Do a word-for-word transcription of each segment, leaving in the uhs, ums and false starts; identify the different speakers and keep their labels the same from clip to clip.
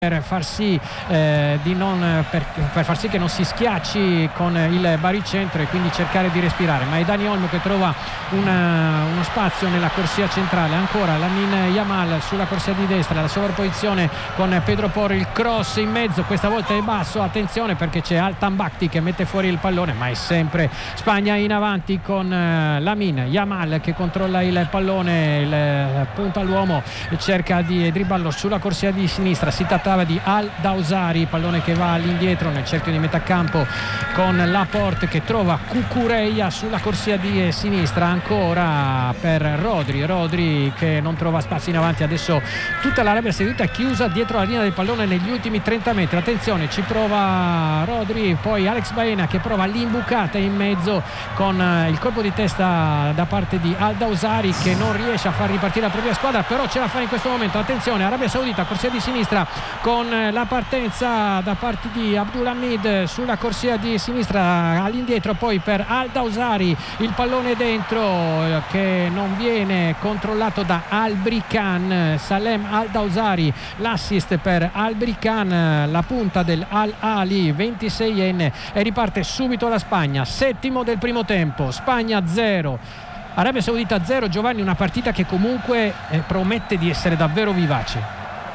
Speaker 1: per far sì eh, di non per, per far sì che non si schiacci con il baricentro e quindi cercare di respirare, ma è Dani Olmo che trova una, uno spazio nella corsia centrale. Ancora Lamine Yamal sulla corsia di destra, la sovrapposizione con Pedro Porro, il cross in mezzo, questa volta è basso, attenzione perché c'è Altan Bakhti che mette fuori il pallone, ma è sempre Spagna in avanti con eh, Lamine Yamal che controlla il pallone, il punta all'uomo, cerca di dribballo sulla corsia di sinistra, si tratta di Al Dawsari, pallone che va all'indietro nel cerchio di metà campo con Laporte che trova Cucurella sulla corsia di sinistra, ancora per Rodri Rodri che non trova spazio in avanti. Adesso tutta l'Arabia Saudita chiusa dietro la linea del pallone negli ultimi trenta metri, attenzione, ci prova Rodri, poi Alex Baena che prova l'imbucata in mezzo con il colpo di testa da parte di Al Dawsari che non riesce a far ripartire la propria squadra, però ce la fa in questo momento. Attenzione, Arabia Saudita, corsia di sinistra con la partenza da parte di Abdulhamid sulla corsia di sinistra, all'indietro poi per Al Dawsari, il pallone dentro che non viene controllato da Albrikan, Salem Al Dawsari, l'assist per Albrikan, la punta del Al Ali ventiseienne, e riparte subito la Spagna, settimo del primo tempo, Spagna zero Arabia Saudita zero. Giovanni, una partita che comunque eh, promette di essere davvero vivace.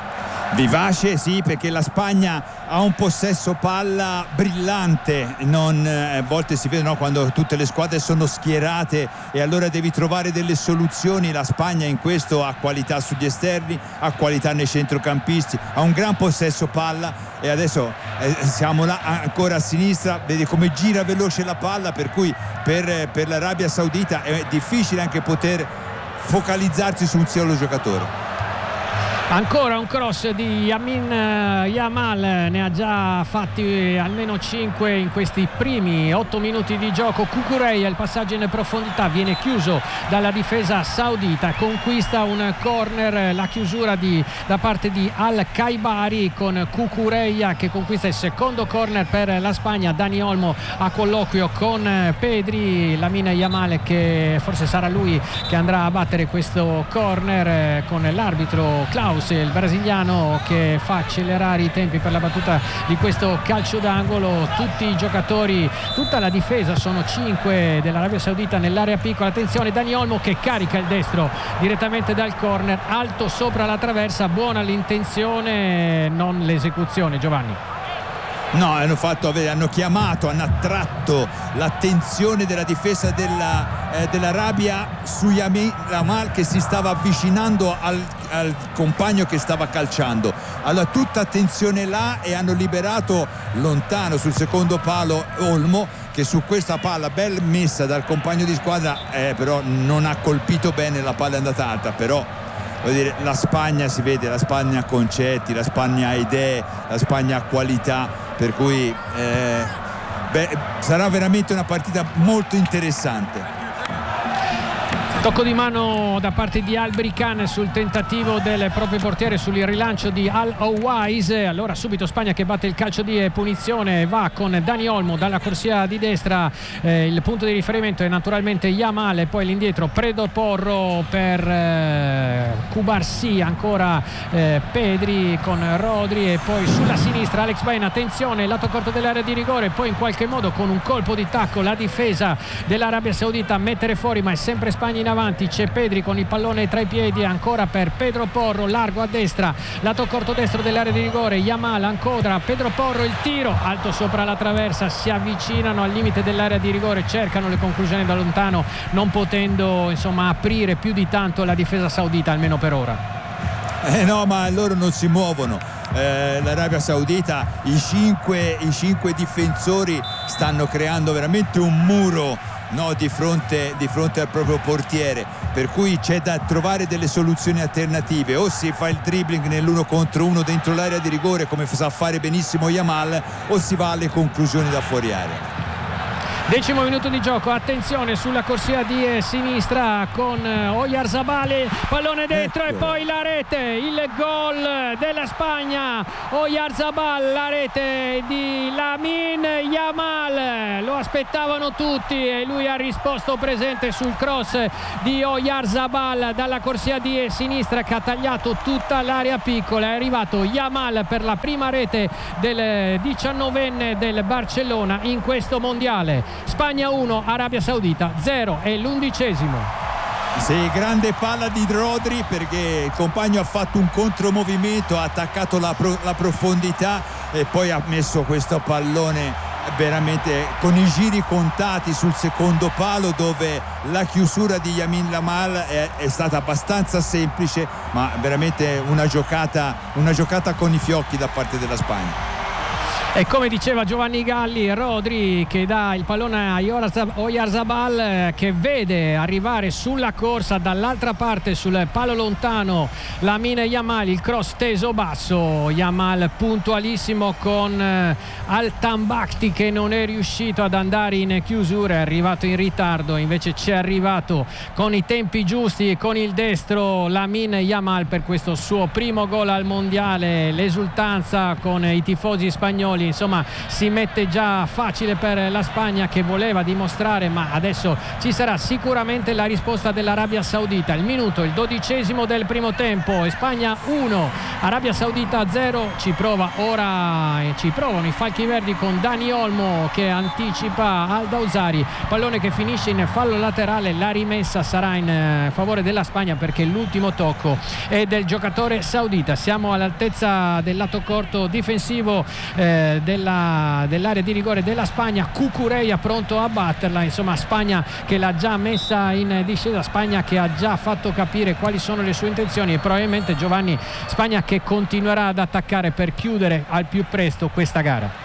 Speaker 2: Vivace sì, perché la Spagna ha un possesso palla brillante, non, eh, a volte si vede, no, quando tutte le squadre sono schierate e allora devi trovare delle soluzioni. La Spagna in questo ha qualità sugli esterni, ha qualità nei centrocampisti, ha un gran possesso palla e adesso eh, siamo là ancora a sinistra, vedi come gira veloce la palla, per cui per, per l'Arabia Saudita è difficile anche poter focalizzarsi su un solo giocatore.
Speaker 1: Ancora un cross di Yamin Yamal, ne ha già fatti almeno cinque in questi primi otto minuti di gioco. Cucurella, il passaggio in profondità viene chiuso dalla difesa saudita, conquista un corner, la chiusura di, da parte di Al Khaibari con Cucurella che conquista il secondo corner per la Spagna. Dani Olmo a colloquio con Pedri, Lamine Yamal che forse sarà lui che andrà a battere questo corner con l'arbitro Klaus, il brasiliano, che fa accelerare i tempi per la battuta di questo calcio d'angolo. Tutti i giocatori, tutta la difesa, sono cinque dell'Arabia Saudita nell'area piccola. Attenzione, Dani Olmo che carica il destro direttamente dal corner, alto sopra la traversa, buona l'intenzione, non l'esecuzione. Giovanni.
Speaker 2: No, hanno fatto, hanno chiamato, hanno attratto l'attenzione della difesa della, eh, dell'Arabia su Yamin Yamal che si stava avvicinando al, al compagno che stava calciando. Allora tutta attenzione là e hanno liberato lontano sul secondo palo Olmo che su questa palla ben messa dal compagno di squadra eh, però non ha colpito bene, la palla è andata alta, però vuol dire, la Spagna si vede, la Spagna ha concetti, la Spagna ha idee, la Spagna ha qualità, per cui eh, beh, sarà veramente una partita molto interessante.
Speaker 1: Tocco di mano da parte di Albrikan sul tentativo del proprio portiere sul rilancio di Al Owais. Allora subito Spagna che batte il calcio di punizione, va con Dani Olmo dalla corsia di destra, eh, il punto di riferimento è naturalmente Yamal e poi l'indietro Pedro Porro per eh, Cubarsí, ancora eh, Pedri con Rodri e poi sulla sinistra Alex Baena. Attenzione, lato corto dell'area di rigore, poi in qualche modo con un colpo di tacco la difesa dell'Arabia Saudita a mettere fuori, ma è sempre Spagna in avanti. C'è Pedri con il pallone tra i piedi, ancora per Pedro Porro, largo a destra, lato corto destro dell'area di rigore. Yamal ancora, Pedro Porro, il tiro alto sopra la traversa, si avvicinano al limite dell'area di rigore, cercano le conclusioni da lontano, non potendo insomma aprire più di tanto la difesa saudita, almeno per ora.
Speaker 2: Eh no, ma loro non si muovono. Eh, L'Arabia Saudita, i cinque, i cinque difensori stanno creando veramente un muro, no, di fronte, di fronte al proprio portiere, per cui c'è da trovare delle soluzioni alternative. O si fa il dribbling nell'uno contro uno dentro l'area di rigore come sa fare benissimo Yamal, o si va alle conclusioni da fuori area.
Speaker 1: Decimo minuto di gioco, attenzione sulla corsia di sinistra con Oyarzabal, pallone dentro ecco. E poi la rete, il gol della Spagna. Oyarzabal, la rete di Lamine Yamal, lo aspettavano tutti e lui ha risposto presente sul cross di Oyarzabal dalla corsia di sinistra che ha tagliato tutta l'area piccola. È arrivato Yamal per la prima rete del diciannovenne del Barcellona in questo mondiale. Spagna uno, Arabia Saudita zero, è l'undicesimo.
Speaker 2: Sì, grande palla di Rodri perché il compagno ha fatto un contromovimento, ha attaccato la, pro- la profondità e poi ha messo questo pallone veramente con i giri contati sul secondo palo, dove la chiusura di Lamine Yamal è, è stata abbastanza semplice, ma veramente una giocata, una giocata con i fiocchi da parte della Spagna.
Speaker 1: E come diceva Giovanni Galli, Rodri che dà il pallone a Oyarzabal che vede arrivare sulla corsa dall'altra parte sul palo lontano Lamine Yamal, il cross teso basso. Yamal puntualissimo con Al-Tambakti che non è riuscito ad andare in chiusura, è arrivato in ritardo, invece ci è arrivato con i tempi giusti con il destro Lamine Yamal per questo suo primo gol al mondiale. L'esultanza con i tifosi spagnoli, insomma si mette già facile per la Spagna che voleva dimostrare, ma adesso ci sarà sicuramente la risposta dell'Arabia Saudita. Il minuto, il dodicesimo del primo tempo, Spagna uno, Arabia Saudita zero. Ci prova ora e ci provano i falchi verdi con Dani Olmo che anticipa Al Dawsari, pallone che finisce in fallo laterale. La rimessa sarà in favore della Spagna perché l'ultimo tocco è del giocatore saudita. Siamo all'altezza del lato corto difensivo eh, Della, dell'area di rigore della Spagna. Cucurella pronto a batterla, insomma Spagna che l'ha già messa in discesa, Spagna che ha già fatto capire quali sono le sue intenzioni e probabilmente Giovanni Spagna che continuerà ad attaccare per chiudere al più presto questa gara.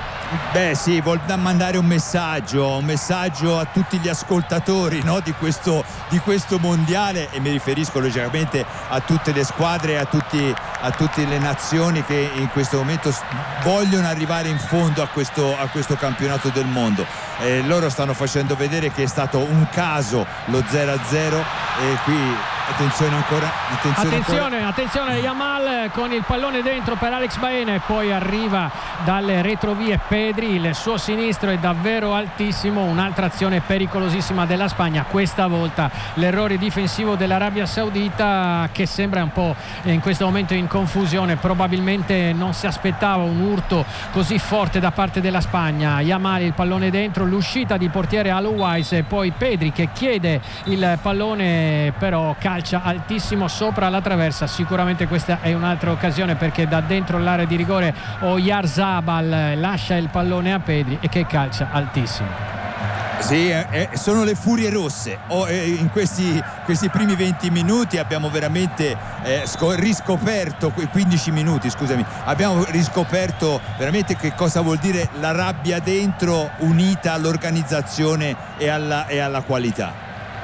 Speaker 2: Beh sì, vuol mandare un messaggio, un messaggio a tutti gli ascoltatori, no, di questo, di questo mondiale, e mi riferisco logicamente a tutte le squadre, a, tutti, a tutte le nazioni che in questo momento vogliono arrivare in fondo a questo, a questo campionato del mondo. Eh, loro stanno facendo vedere che è stato un caso lo zero a zero e qui attenzione ancora attenzione
Speaker 1: attenzione,
Speaker 2: ancora.
Speaker 1: attenzione Yamal con il pallone dentro per Alex Baena e poi arriva dalle retrovie Pedri, il suo sinistro è davvero altissimo. Un'altra azione pericolosissima della Spagna, questa volta l'errore difensivo dell'Arabia Saudita che sembra un po' in questo momento in confusione, probabilmente non si aspettava un urto così forte da parte della Spagna. Yamal il pallone dentro, l'uscita di portiere Alois e poi Pedri che chiede il pallone però calcia altissimo sopra la traversa. Sicuramente questa è un'altra occasione perché da dentro l'area di rigore Oyarzabal lascia il pallone a Pedri e che calcia altissimo.
Speaker 2: Sì, eh, sono le furie rosse. Oh, eh, in questi, questi primi venti minuti abbiamo veramente eh, sco- riscoperto, quindici minuti scusami, abbiamo riscoperto veramente che cosa vuol dire la rabbia dentro unita all'organizzazione e alla, e alla qualità.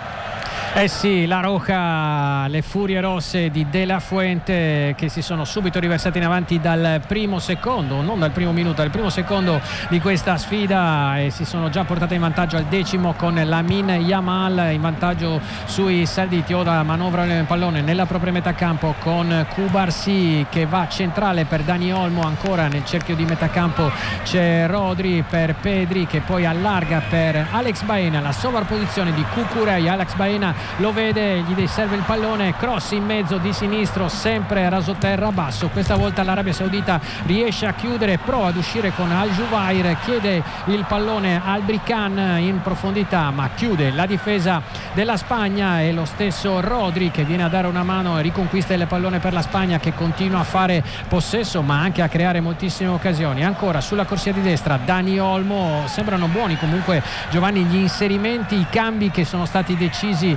Speaker 1: Eh sì, la Roja, le furie rosse di De La Fuente che si sono subito riversate in avanti dal primo secondo, non dal primo minuto, dal primo secondo di questa sfida e si sono già portate in vantaggio al decimo con Lamine Yamal in vantaggio sui Sauditi. Ora manovra il pallone nella propria metà campo con Cubarsí che va centrale per Dani Olmo, ancora nel cerchio di metà campo c'è Rodri per Pedri che poi allarga per Alex Baena, la sovrapposizione di Cucurella. Alex Baena lo vede, gli serve il pallone, cross in mezzo di sinistro, sempre rasoterra basso. Questa volta l'Arabia Saudita riesce a chiudere, prova ad uscire con Al Jubair, chiede il pallone al Brican in profondità ma chiude la difesa della Spagna e lo stesso Rodri che viene a dare una mano e riconquista il pallone per la Spagna che continua a fare possesso ma anche a creare moltissime occasioni. Ancora sulla corsia di destra Dani Olmo, sembrano buoni comunque Giovanni gli inserimenti, i cambi che sono stati decisi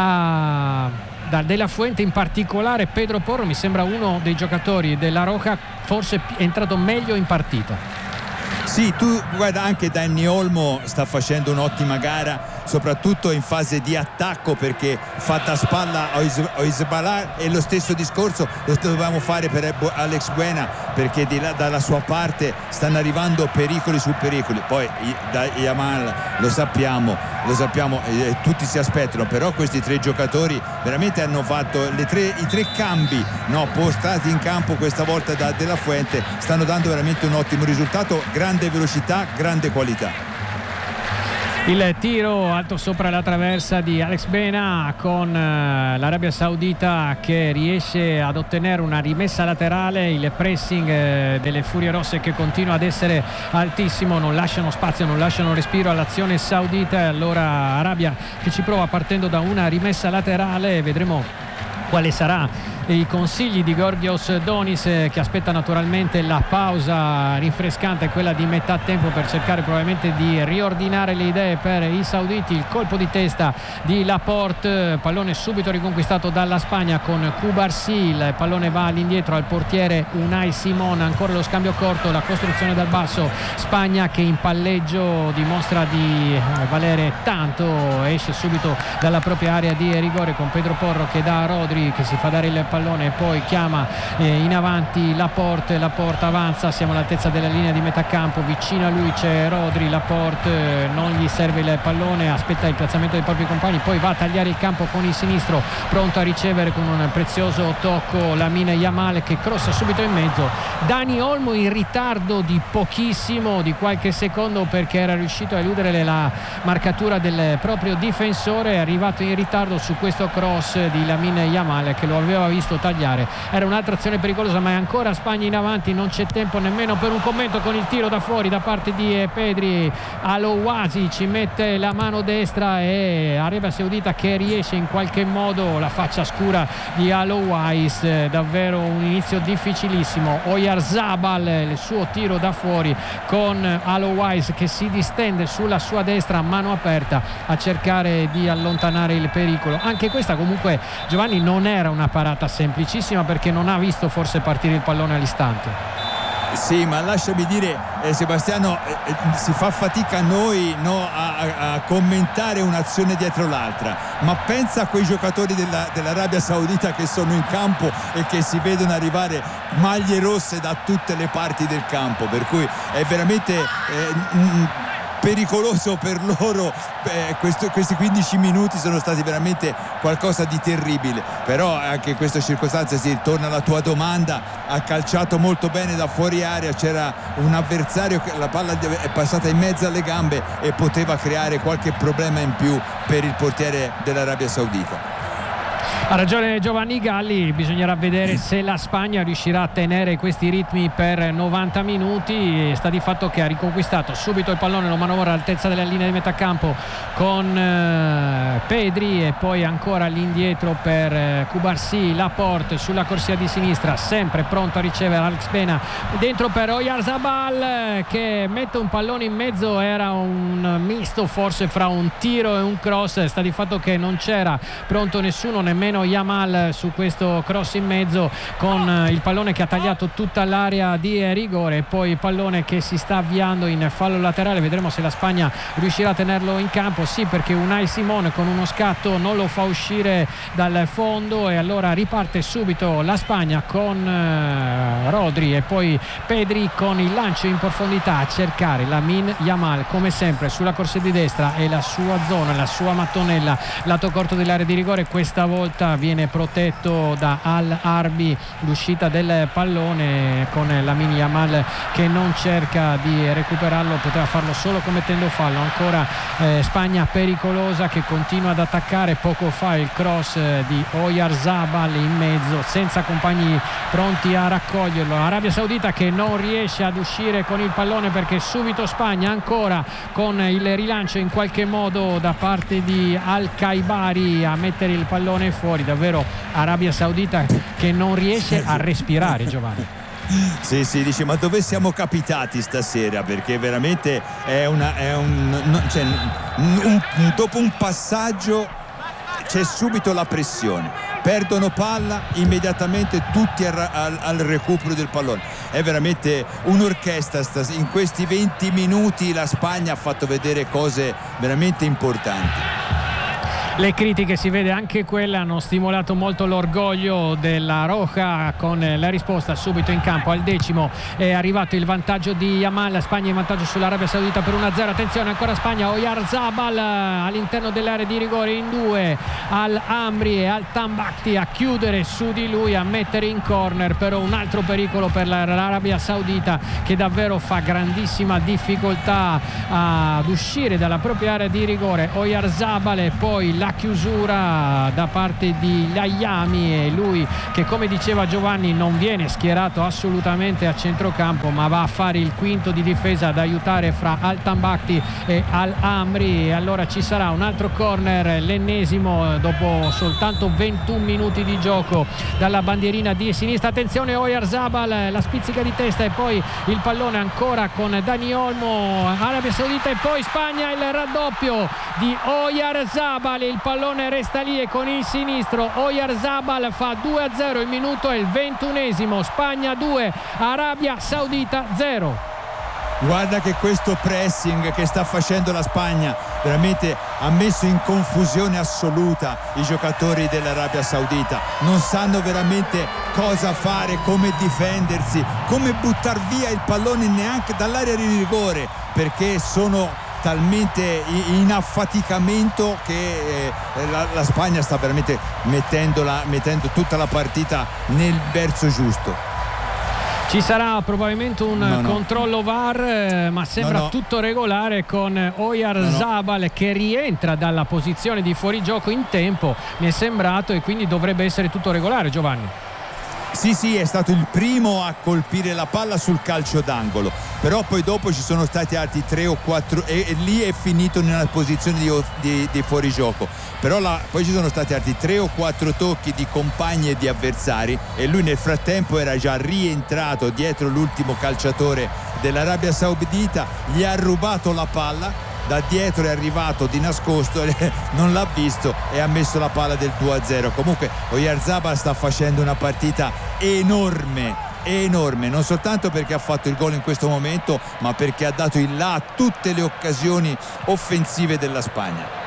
Speaker 1: da, da De La Fuente, in particolare Pedro Porro mi sembra uno dei giocatori della Roja forse è entrato meglio in partita.
Speaker 2: Sì, tu guarda, anche Dani Olmo sta facendo un'ottima gara soprattutto in fase di attacco, perché fa da spalla a Hezbollah, e lo stesso discorso lo dobbiamo fare per Alex Buena, perché di là, dalla sua parte stanno arrivando pericoli su pericoli. Poi da Yamal lo sappiamo, lo sappiamo eh, tutti si aspettano, però questi tre giocatori veramente hanno fatto le tre, i tre cambi, no, postati in campo questa volta da De La Fuente, stanno dando veramente un ottimo risultato, grande velocità, grande qualità.
Speaker 1: Il tiro alto sopra la traversa di Alex Bena, con eh, l'Arabia Saudita che riesce ad ottenere una rimessa laterale. Il pressing eh, delle Furie Rosse che continua ad essere altissimo, non lasciano spazio, non lasciano respiro all'azione saudita, e allora Arabia che ci prova partendo da una rimessa laterale. Vedremo quale sarà i consigli di Gorgios Donis, che aspetta naturalmente la pausa rinfrescante, quella di metà tempo, per cercare probabilmente di riordinare le idee per i sauditi. Il colpo di testa di Laporte, pallone subito riconquistato dalla Spagna con Cubarsí, il pallone va all'indietro al portiere Unai Simon, ancora lo scambio corto, la costruzione dal basso, Spagna che in palleggio dimostra di valere tanto, esce subito dalla propria area di rigore con Pedro Porro che dà a Rodri, che si fa dare il pallone e poi chiama eh, in avanti Laporte. Laporte avanza, siamo all'altezza della linea di metà campo, vicino a lui c'è Rodri. Laporte eh, non gli serve il pallone, aspetta il piazzamento dei propri compagni, poi va a tagliare il campo con il sinistro, pronto a ricevere con un prezioso tocco Lamine Yamal che crossa subito in mezzo. Dani Olmo in ritardo di pochissimo, di qualche secondo, perché era riuscito a eludere la marcatura del proprio difensore, è arrivato in ritardo su questo cross di Lamine Yamal che lo aveva visto tagliare. Era un'altra azione pericolosa, ma è ancora Spagna in avanti, non c'è tempo nemmeno per un commento con il tiro da fuori da parte di Pedri. Alouasi ci mette la mano destra e Arabia Saudita che riesce in qualche modo, la faccia scura di Alouais, davvero un inizio difficilissimo. Oyarzabal, il suo tiro da fuori con Alouais che si distende sulla sua destra a mano aperta a cercare di allontanare il pericolo. Anche questa comunque, Giovanni, non era una parata semplicissima, perché non ha visto forse partire il pallone all'istante.
Speaker 2: Sì, ma lasciami dire eh, Sebastiano, eh, eh, si fa fatica noi no, a, a, a commentare un'azione dietro l'altra, ma pensa a quei giocatori della, dell'Arabia Saudita che sono in campo e che si vedono arrivare maglie rosse da tutte le parti del campo, per cui è veramente eh, mh, pericoloso per loro. eh, questo, questi quindici minuti sono stati veramente qualcosa di terribile, però anche in queste circostanze si torna alla tua domanda, ha calciato molto bene da fuori area, c'era un avversario che la palla è passata in mezzo alle gambe e poteva creare qualche problema in più per il portiere dell'Arabia Saudita.
Speaker 1: Ha ragione Giovanni Galli, bisognerà vedere se la Spagna riuscirà a tenere questi ritmi per novanta minuti. Sta di fatto che ha riconquistato subito il pallone, lo manovra all'altezza della linea di metà campo con eh, Pedri, e poi ancora all'indietro per eh, Cubarsí. Laporte sulla corsia di sinistra, sempre pronto a ricevere Alex Bena, dentro per Oyarzabal che mette un pallone in mezzo, era un misto forse fra un tiro e un cross. Sta di fatto che non c'era pronto nessuno, nemmeno Yamal su questo cross in mezzo, con il pallone che ha tagliato tutta l'area di rigore, e poi il pallone che si sta avviando in fallo laterale. Vedremo se la Spagna riuscirà a tenerlo in campo. Sì, perché Unai Simon con uno scatto non lo fa uscire dal fondo, e allora riparte subito la Spagna con eh, Rodri e poi Pedri con il lancio in profondità a cercare Lamine Yamal, come sempre sulla corsia di destra, e la sua zona, la sua mattonella, lato corto dell'area di rigore. Questa volta viene protetto da Al Arbi l'uscita del pallone, con Lamine Yamal che non cerca di recuperarlo, poteva farlo solo commettendo fallo. Ancora eh, Spagna pericolosa che continua ad attaccare. Poco fa il cross eh, di Oyarzabal in mezzo, senza compagni pronti a raccoglierlo. Arabia Saudita che non riesce ad uscire con il pallone, perché subito Spagna ancora con il rilancio in qualche modo da parte di Al-Khaibari a mettere il pallone fuori. Davvero Arabia Saudita che non riesce a respirare, Giovanni.
Speaker 2: Sì, sì, dice, ma dove siamo capitati stasera? Perché veramente è una è un, cioè, un, un dopo un passaggio c'è subito la pressione. perdono palla, immediatamente tutti al, al, al recupero del pallone. È veramente un'orchestra. In questi venti minuti la Spagna ha fatto vedere cose veramente importanti.
Speaker 1: Le critiche, si vede anche quelle, hanno stimolato molto l'orgoglio della Roja con la risposta subito in campo. Al decimo è arrivato il vantaggio di Yamal, la Spagna in vantaggio sull'Arabia Saudita per uno a zero. Attenzione, ancora Spagna, Oyarzabal all'interno dell'area di rigore in due, al Amri e al Tambakti a chiudere su di lui, a mettere in corner. Però un altro pericolo per l'Arabia Saudita, che davvero fa grandissima difficoltà ad uscire dalla propria area di rigore. Oyarzabal e poi la chiusura da parte di Layami, e lui che, come diceva Giovanni, non viene schierato assolutamente a centrocampo, ma va a fare il quinto di difesa ad aiutare fra Al Tambakti e Al Amri. E allora ci sarà un altro corner, l'ennesimo dopo soltanto ventuno minuti di gioco dalla bandierina di sinistra. Attenzione, Oyarzabal, la spizzica di testa e poi il pallone ancora con Dani Olmo, Arabia Saudita e poi Spagna, il raddoppio di Oyarzabal. Il pallone resta lì e con il sinistro Oyarzabal fa due a zero. Il minuto è il ventunesimo. Spagna due, Arabia Saudita zero.
Speaker 2: Guarda che questo pressing che sta facendo la Spagna veramente ha messo in confusione assoluta i giocatori dell'Arabia Saudita. Non sanno veramente cosa fare, come difendersi, come buttar via il pallone neanche dall'area di rigore, perché sono talmente in affaticamento che eh, la, la Spagna sta veramente mettendola, mettendo tutta la partita nel verso giusto.
Speaker 1: Ci sarà probabilmente un no, no. controllo V A R, eh, ma sembra no, no. tutto regolare con Oyarzabal no, no. che rientra dalla posizione di fuorigioco in tempo, mi è sembrato, e quindi dovrebbe essere tutto regolare, Giovanni.
Speaker 2: Sì, sì, è stato il primo a colpire la palla sul calcio d'angolo, però poi dopo ci sono stati altri tre o quattro e, e lì è finito nella posizione di, di, di fuorigioco. Però la, poi ci sono stati altri tre o quattro tocchi di compagni e di avversari, e lui nel frattempo era già rientrato dietro l'ultimo calciatore dell'Arabia Saudita, gli ha rubato la palla. Da dietro è arrivato di nascosto, non l'ha visto e ha messo la palla del due a zero. Comunque Oyarzabal sta facendo una partita enorme, enorme, non soltanto perché ha fatto il gol in questo momento, ma perché ha dato il là a tutte le occasioni offensive della Spagna.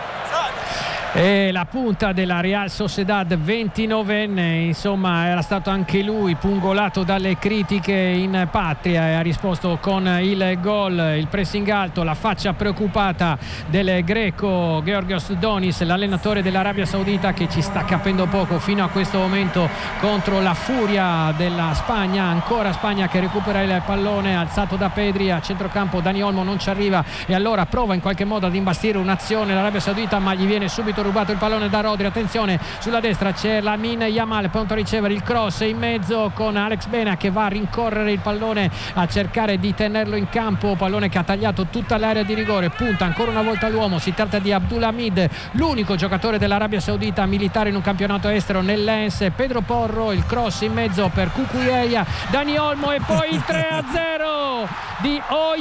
Speaker 1: E la punta della Real Sociedad, ventinovenne, insomma era stato anche lui pungolato dalle critiche in patria e ha risposto con il gol. Il pressing alto, la faccia preoccupata del greco Georgios Donis, l'allenatore dell'Arabia Saudita, che ci sta capendo poco fino a questo momento contro la furia della Spagna. Ancora Spagna che recupera il pallone alzato da Pedri a centrocampo. Dani Olmo non ci arriva e allora prova in qualche modo ad imbastire un'azione l'Arabia Saudita, ma gli viene subito rubato il pallone da Rodri. Attenzione, sulla destra c'è Lamine Yamal pronto a ricevere il cross in mezzo con Alex Bena che va a rincorrere il pallone a cercare di tenerlo in campo, pallone che ha tagliato tutta l'area di rigore. Punta ancora una volta l'uomo, si tratta di Abdulhamid, l'unico giocatore dell'Arabia Saudita militare in un campionato estero nell'Ens. Pedro Porro, il cross in mezzo per Cucurella, Dani Olmo e poi il tre a zero di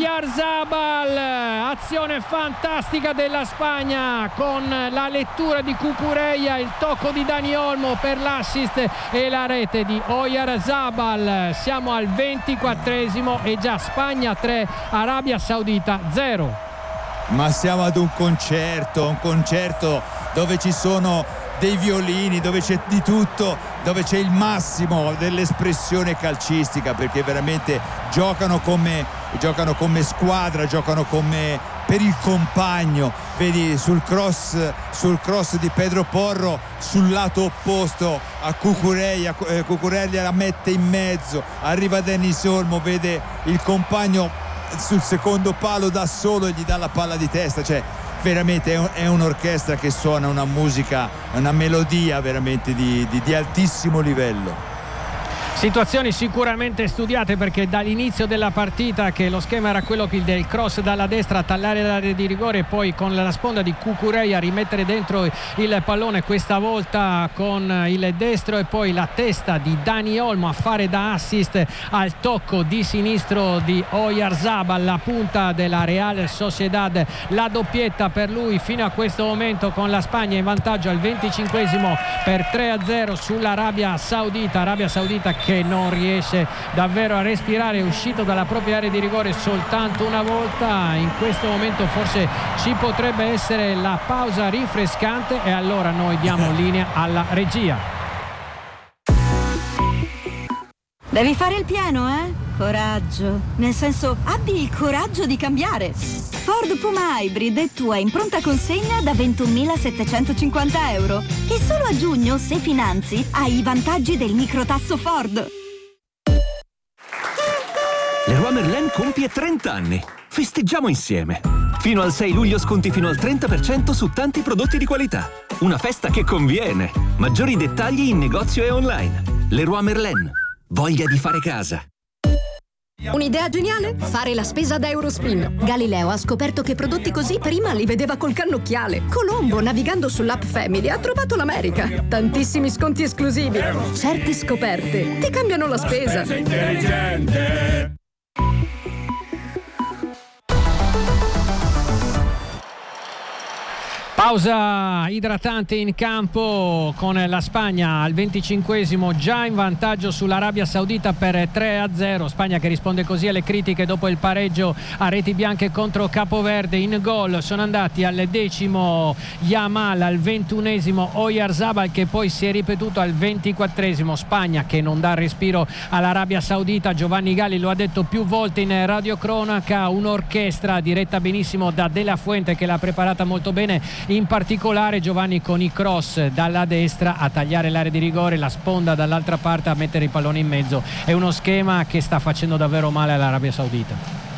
Speaker 1: Oyarzabal. Azione fantastica della Spagna con la lettura di Cucurella, il tocco di Dani Olmo per l'assist e la rete di Oyarzabal. Siamo al ventiquattresimo e già Spagna tre, Arabia Saudita zero.
Speaker 2: Ma siamo ad un concerto, un concerto dove ci sono dei violini, dove c'è di tutto, dove c'è il massimo dell'espressione calcistica, perché veramente giocano come, giocano come squadra, giocano come per il compagno. Vedi sul cross, sul cross di Pedro Porro, sul lato opposto a Cucurella, eh, Cucurella la mette in mezzo, arriva Denis Olmo, vede il compagno sul secondo palo da solo e gli dà la palla di testa. Cioè veramente è, un, è un'orchestra che suona una musica, una melodia veramente di, di, di altissimo livello.
Speaker 1: Situazioni sicuramente studiate, perché dall'inizio della partita che lo schema era quello del cross dalla destra, tallare l'area di rigore e poi con la sponda di Cucurella rimettere dentro il pallone, questa volta con il destro, e poi la testa di Dani Olmo a fare da assist al tocco di sinistro di Oyarzabal, la punta della Real Sociedad. La doppietta per lui fino a questo momento, con la Spagna in vantaggio al venticinquesimo per tre a zero sull'Arabia Saudita. Arabia Saudita che non riesce davvero a respirare, è uscito dalla propria area di rigore soltanto una volta. In questo momento forse ci potrebbe essere la pausa rinfrescante, e allora noi diamo linea alla regia.
Speaker 3: Devi fare il pieno, eh? Coraggio. Nel senso, abbi il coraggio di cambiare. Ford Puma Hybrid è tua in pronta consegna da ventunomilasettecentocinquanta euro. E solo a giugno, se finanzi, hai i vantaggi del microtasso Ford.
Speaker 4: Leroy Merlin compie trenta anni. Festeggiamo insieme. Fino al sei luglio sconti fino al trenta per cento su tanti prodotti di qualità. Una festa che conviene. Maggiori dettagli in negozio e online. Leroy Merlin. Voglia di fare casa.
Speaker 5: Un'idea geniale? Fare la spesa da Eurospin. Galileo ha scoperto che prodotti così prima li vedeva col cannocchiale. Colombo, navigando sull'app Family, ha trovato l'America. Tantissimi sconti esclusivi. Certe scoperte ti cambiano la spesa. Intelligente.
Speaker 1: Pausa idratante in campo, con la Spagna al venticinquesimo già in vantaggio sull'Arabia Saudita per tre a zero. Spagna che risponde così alle critiche dopo il pareggio a reti bianche contro Capoverde. In gol sono andati al decimo Yamal, al ventunesimo Oyarzabal, che poi si è ripetuto al ventiquattresimo. Spagna che non dà respiro all'Arabia Saudita. Giovanni Galli lo ha detto più volte in radiocronaca, un'orchestra diretta benissimo da De La Fuente, che l'ha preparata molto bene. In particolare Giovanni con i cross dalla destra a tagliare l'area di rigore, la sponda dall'altra parte a mettere i palloni in mezzo. È uno schema che sta facendo davvero male all'Arabia Saudita.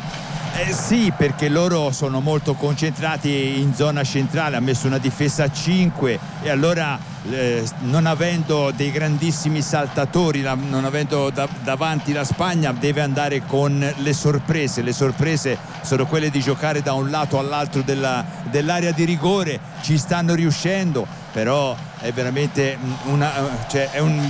Speaker 2: Eh sì, perché loro sono molto concentrati in zona centrale, ha messo una difesa a cinque e allora eh, non avendo dei grandissimi saltatori, la, non avendo da, davanti la Spagna, deve andare con le sorprese. Le sorprese sono quelle di giocare da un lato all'altro della, dell'area di rigore. Ci stanno riuscendo, però è veramente una, cioè è un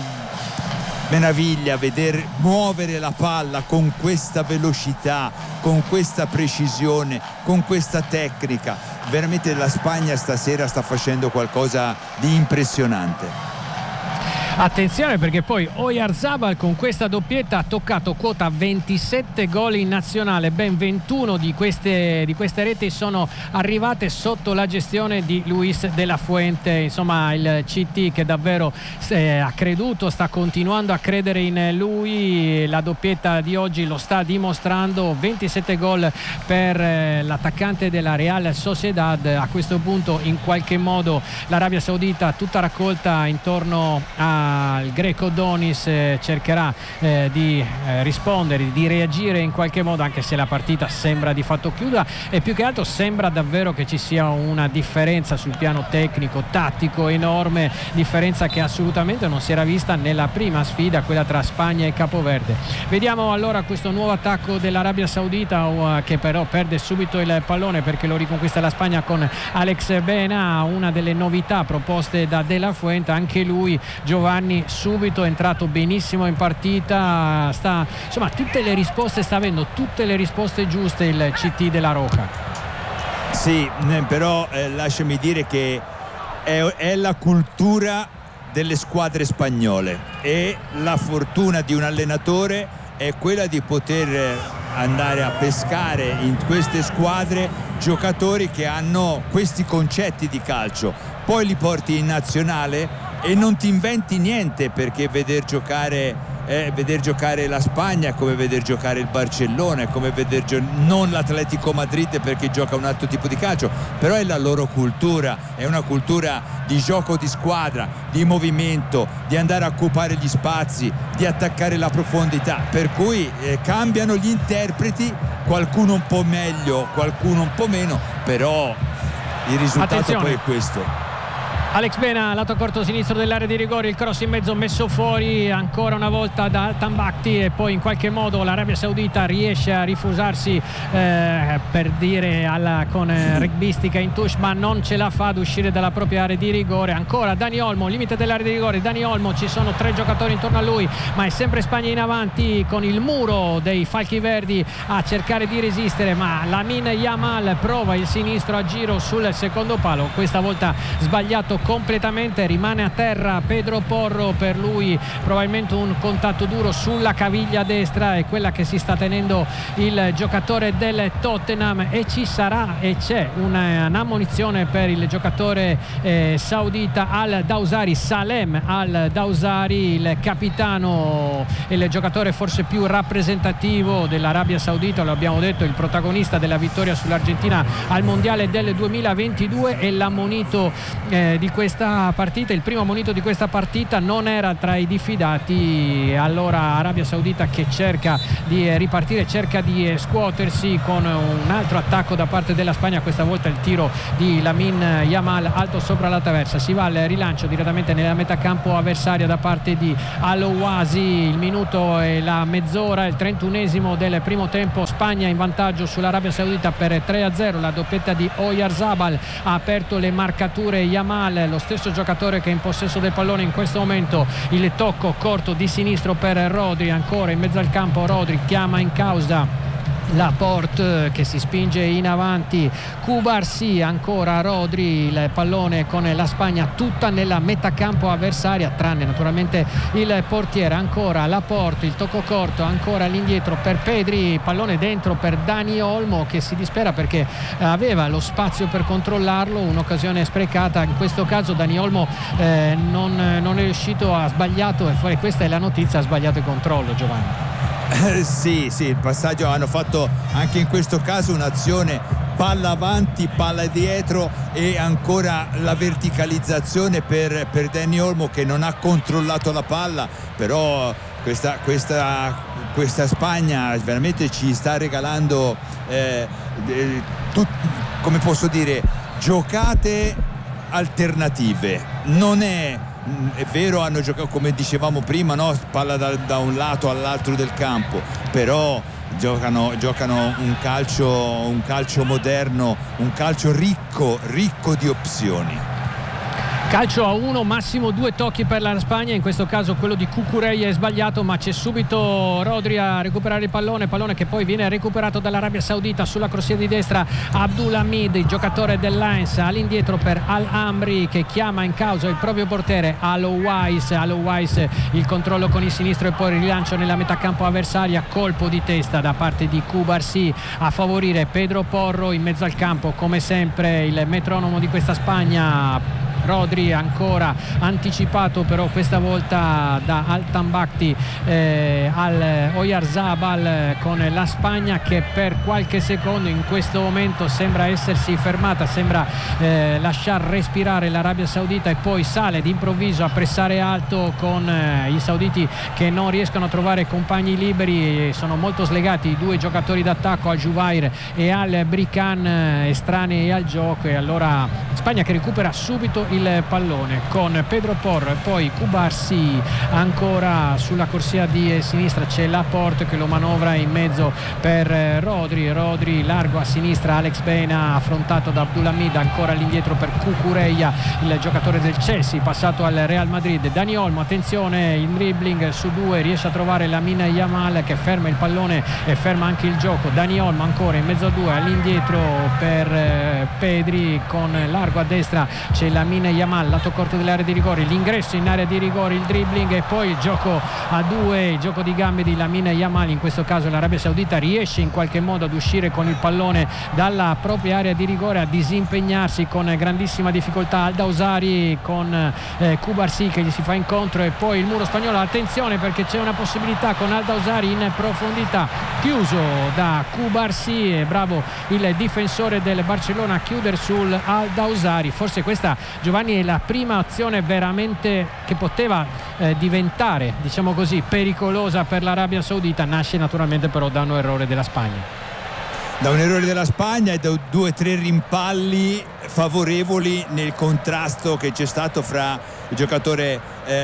Speaker 2: meraviglia veder muovere la palla con questa velocità, con questa precisione, con questa tecnica. Veramente la Spagna stasera sta facendo qualcosa di impressionante.
Speaker 1: Attenzione, perché poi Oyarzabal con questa doppietta ha toccato quota ventisette gol in nazionale. Ben ventuno di queste, di queste reti sono arrivate sotto la gestione di Luis de la Fuente. Insomma, il C T che davvero eh, ha creduto, sta continuando a credere in lui. La doppietta di oggi lo sta dimostrando. ventisette gol per eh, l'attaccante della Real Sociedad. A questo punto in qualche modo l'Arabia Saudita, tutta raccolta intorno a il greco Donis, eh, cercherà eh, di eh, rispondere, di reagire in qualche modo, anche se la partita sembra di fatto chiusa, e più che altro sembra davvero che ci sia una differenza sul piano tecnico, tattico enorme, differenza che assolutamente non si era vista nella prima sfida, quella tra Spagna e Capoverde. Vediamo allora questo nuovo attacco dell'Arabia Saudita, uh, che però perde subito il pallone perché lo riconquista la Spagna con Alex Bena, una delle novità proposte da De La Fuente. Anche lui, Giovanni, subito è entrato benissimo in partita, sta, insomma, tutte le risposte sta avendo, tutte le risposte giuste il C T della Roca.
Speaker 2: Sì, però eh, lasciami dire che è, è la cultura delle squadre spagnole, e la fortuna di un allenatore è quella di poter andare a pescare in queste squadre giocatori che hanno questi concetti di calcio, poi li porti in nazionale e non ti inventi niente, perché veder giocare eh, veder giocare la Spagna è come veder giocare il Barcellona, è come veder gio- non l'Atletico Madrid, perché gioca un altro tipo di calcio, però è la loro cultura, è una cultura di gioco di squadra, di movimento, di andare a occupare gli spazi, di attaccare la profondità, per cui eh, cambiano gli interpreti, qualcuno un po' meglio, qualcuno un po' meno, però il risultato Attenzione. Poi è questo.
Speaker 1: Alex Bena, lato corto sinistro dell'area di rigore, il cross in mezzo messo fuori ancora una volta da Altan Bakhti, e poi in qualche modo l'Arabia Saudita riesce a rifusarsi eh, per dire alla, con eh, rugbistica in touche, ma non ce la fa ad uscire dalla propria area di rigore. Ancora Dani Olmo, limite dell'area di rigore, Dani Olmo, ci sono tre giocatori intorno a lui, ma è sempre Spagna in avanti con il muro dei falchi verdi a cercare di resistere, ma Lamine Yamal prova il sinistro a giro sul secondo palo, questa volta sbagliato completamente, rimane a terra Pedro Porro, per lui probabilmente un contatto duro sulla caviglia destra, è quella che si sta tenendo il giocatore del Tottenham, e ci sarà e c'è una, un'ammonizione per il giocatore eh, saudita Al Dawsari, Salem Al Dawsari, il capitano, il giocatore forse più rappresentativo dell'Arabia Saudita, lo abbiamo detto, il protagonista della vittoria sull'Argentina al mondiale del duemilaventidue, e l'ammonito eh, di questa partita, il primo ammonito di questa partita, non era tra i diffidati. Allora Arabia Saudita che cerca di ripartire, cerca di scuotersi con un altro attacco da parte della Spagna, questa volta il tiro di Lamine Yamal alto sopra la traversa, si va al rilancio direttamente nella metà campo avversaria da parte di Al-Owasi. Il minuto e la mezz'ora, il trentunesimo del primo tempo, Spagna in vantaggio sull'Arabia Saudita per tre a zero, la doppietta di Oyarzabal ha aperto le marcature. Yamal, lo stesso giocatore che è in possesso del pallone in questo momento, il tocco corto di sinistro per Rodri, ancora in mezzo al campo Rodri chiama in causa Laporte che si spinge in avanti, Cubarsí, ancora Rodri, il pallone con la Spagna tutta nella metà campo avversaria, tranne naturalmente il portiere. Ancora Laporte, il tocco corto, ancora all'indietro per Pedri, pallone dentro per Dani Olmo che si dispera perché aveva lo spazio per controllarlo, un'occasione sprecata. In questo caso Dani Olmo eh, non, non è riuscito, ha sbagliato, e fuori, questa è la notizia, ha sbagliato il controllo, Giovanni.
Speaker 2: Eh, sì, sì, il passaggio, hanno fatto anche in questo caso un'azione palla avanti, palla dietro, e ancora la verticalizzazione per, per Dani Olmo che non ha controllato la palla, però questa, questa, questa Spagna veramente ci sta regalando eh, eh, tut, come posso dire, giocate alternative. Non è È vero, hanno giocato come dicevamo prima, no? Palla da, da un lato all'altro del campo, però giocano, giocano un calcio, un calcio moderno, un calcio ricco, ricco di opzioni.
Speaker 1: Calcio a uno, massimo due tocchi per la Spagna, in questo caso quello di Cucurella è sbagliato, ma c'è subito Rodri a recuperare il pallone, pallone che poi viene recuperato dall'Arabia Saudita sulla corsia di destra. Abdulhamid, il giocatore del Lens, all'indietro per Al-Amri che chiama in causa il proprio portiere Al-Owais. Al-Owais, il controllo con il sinistro e poi il rilancio nella metà campo avversaria, colpo di testa da parte di Cubarsí a favorire Pedro Porro. In mezzo al campo come sempre il metronomo di questa Spagna, Rodri, ancora anticipato però questa volta da Altan Bakhti eh, al Oyarzabal, con la Spagna che per qualche secondo in questo momento sembra essersi fermata, sembra eh, lasciar respirare l'Arabia Saudita, e poi sale d'improvviso a pressare alto con eh, i sauditi che non riescono a trovare compagni liberi, sono molto slegati i due giocatori d'attacco, Al Jubair e Al Brican, eh, estranei al gioco, e allora Spagna che recupera subito il pallone con Pedro Porro e poi Cubarsí. Ancora sulla corsia di sinistra c'è Laporte che lo manovra in mezzo per Rodri, Rodri largo a sinistra, Alex Bena affrontato da Abdulhamid, ancora all'indietro per Cucurella, il giocatore del Chelsea passato al Real Madrid. Dani Olmo, attenzione, in dribbling su due riesce a trovare Lamine Yamal che ferma il pallone e ferma anche il gioco. Dani Olmo ancora in mezzo a due, all'indietro per Pedri, con largo a destra c'è Lamine Yamal, lato corto dell'area di rigore, l'ingresso in area di rigore, il dribbling e poi il gioco a due, il gioco di gambe di Lamine Yamal. In questo caso l'Arabia Saudita riesce in qualche modo ad uscire con il pallone dalla propria area di rigore, a disimpegnarsi con grandissima difficoltà Al Dawsari con eh, Cubarsí che gli si fa incontro, e poi il muro spagnolo. Attenzione perché c'è una possibilità con Al Dawsari in profondità, chiuso da Cubarsí, e bravo il difensore del Barcellona a chiudere sul Al Dawsari. Forse questa, Giovanni, è la prima azione veramente che poteva eh, diventare, diciamo così, pericolosa per l'Arabia Saudita. Nasce naturalmente però da un errore della Spagna.
Speaker 2: da un errore della Spagna e da due o tre rimpalli favorevoli nel contrasto che c'è stato fra il giocatore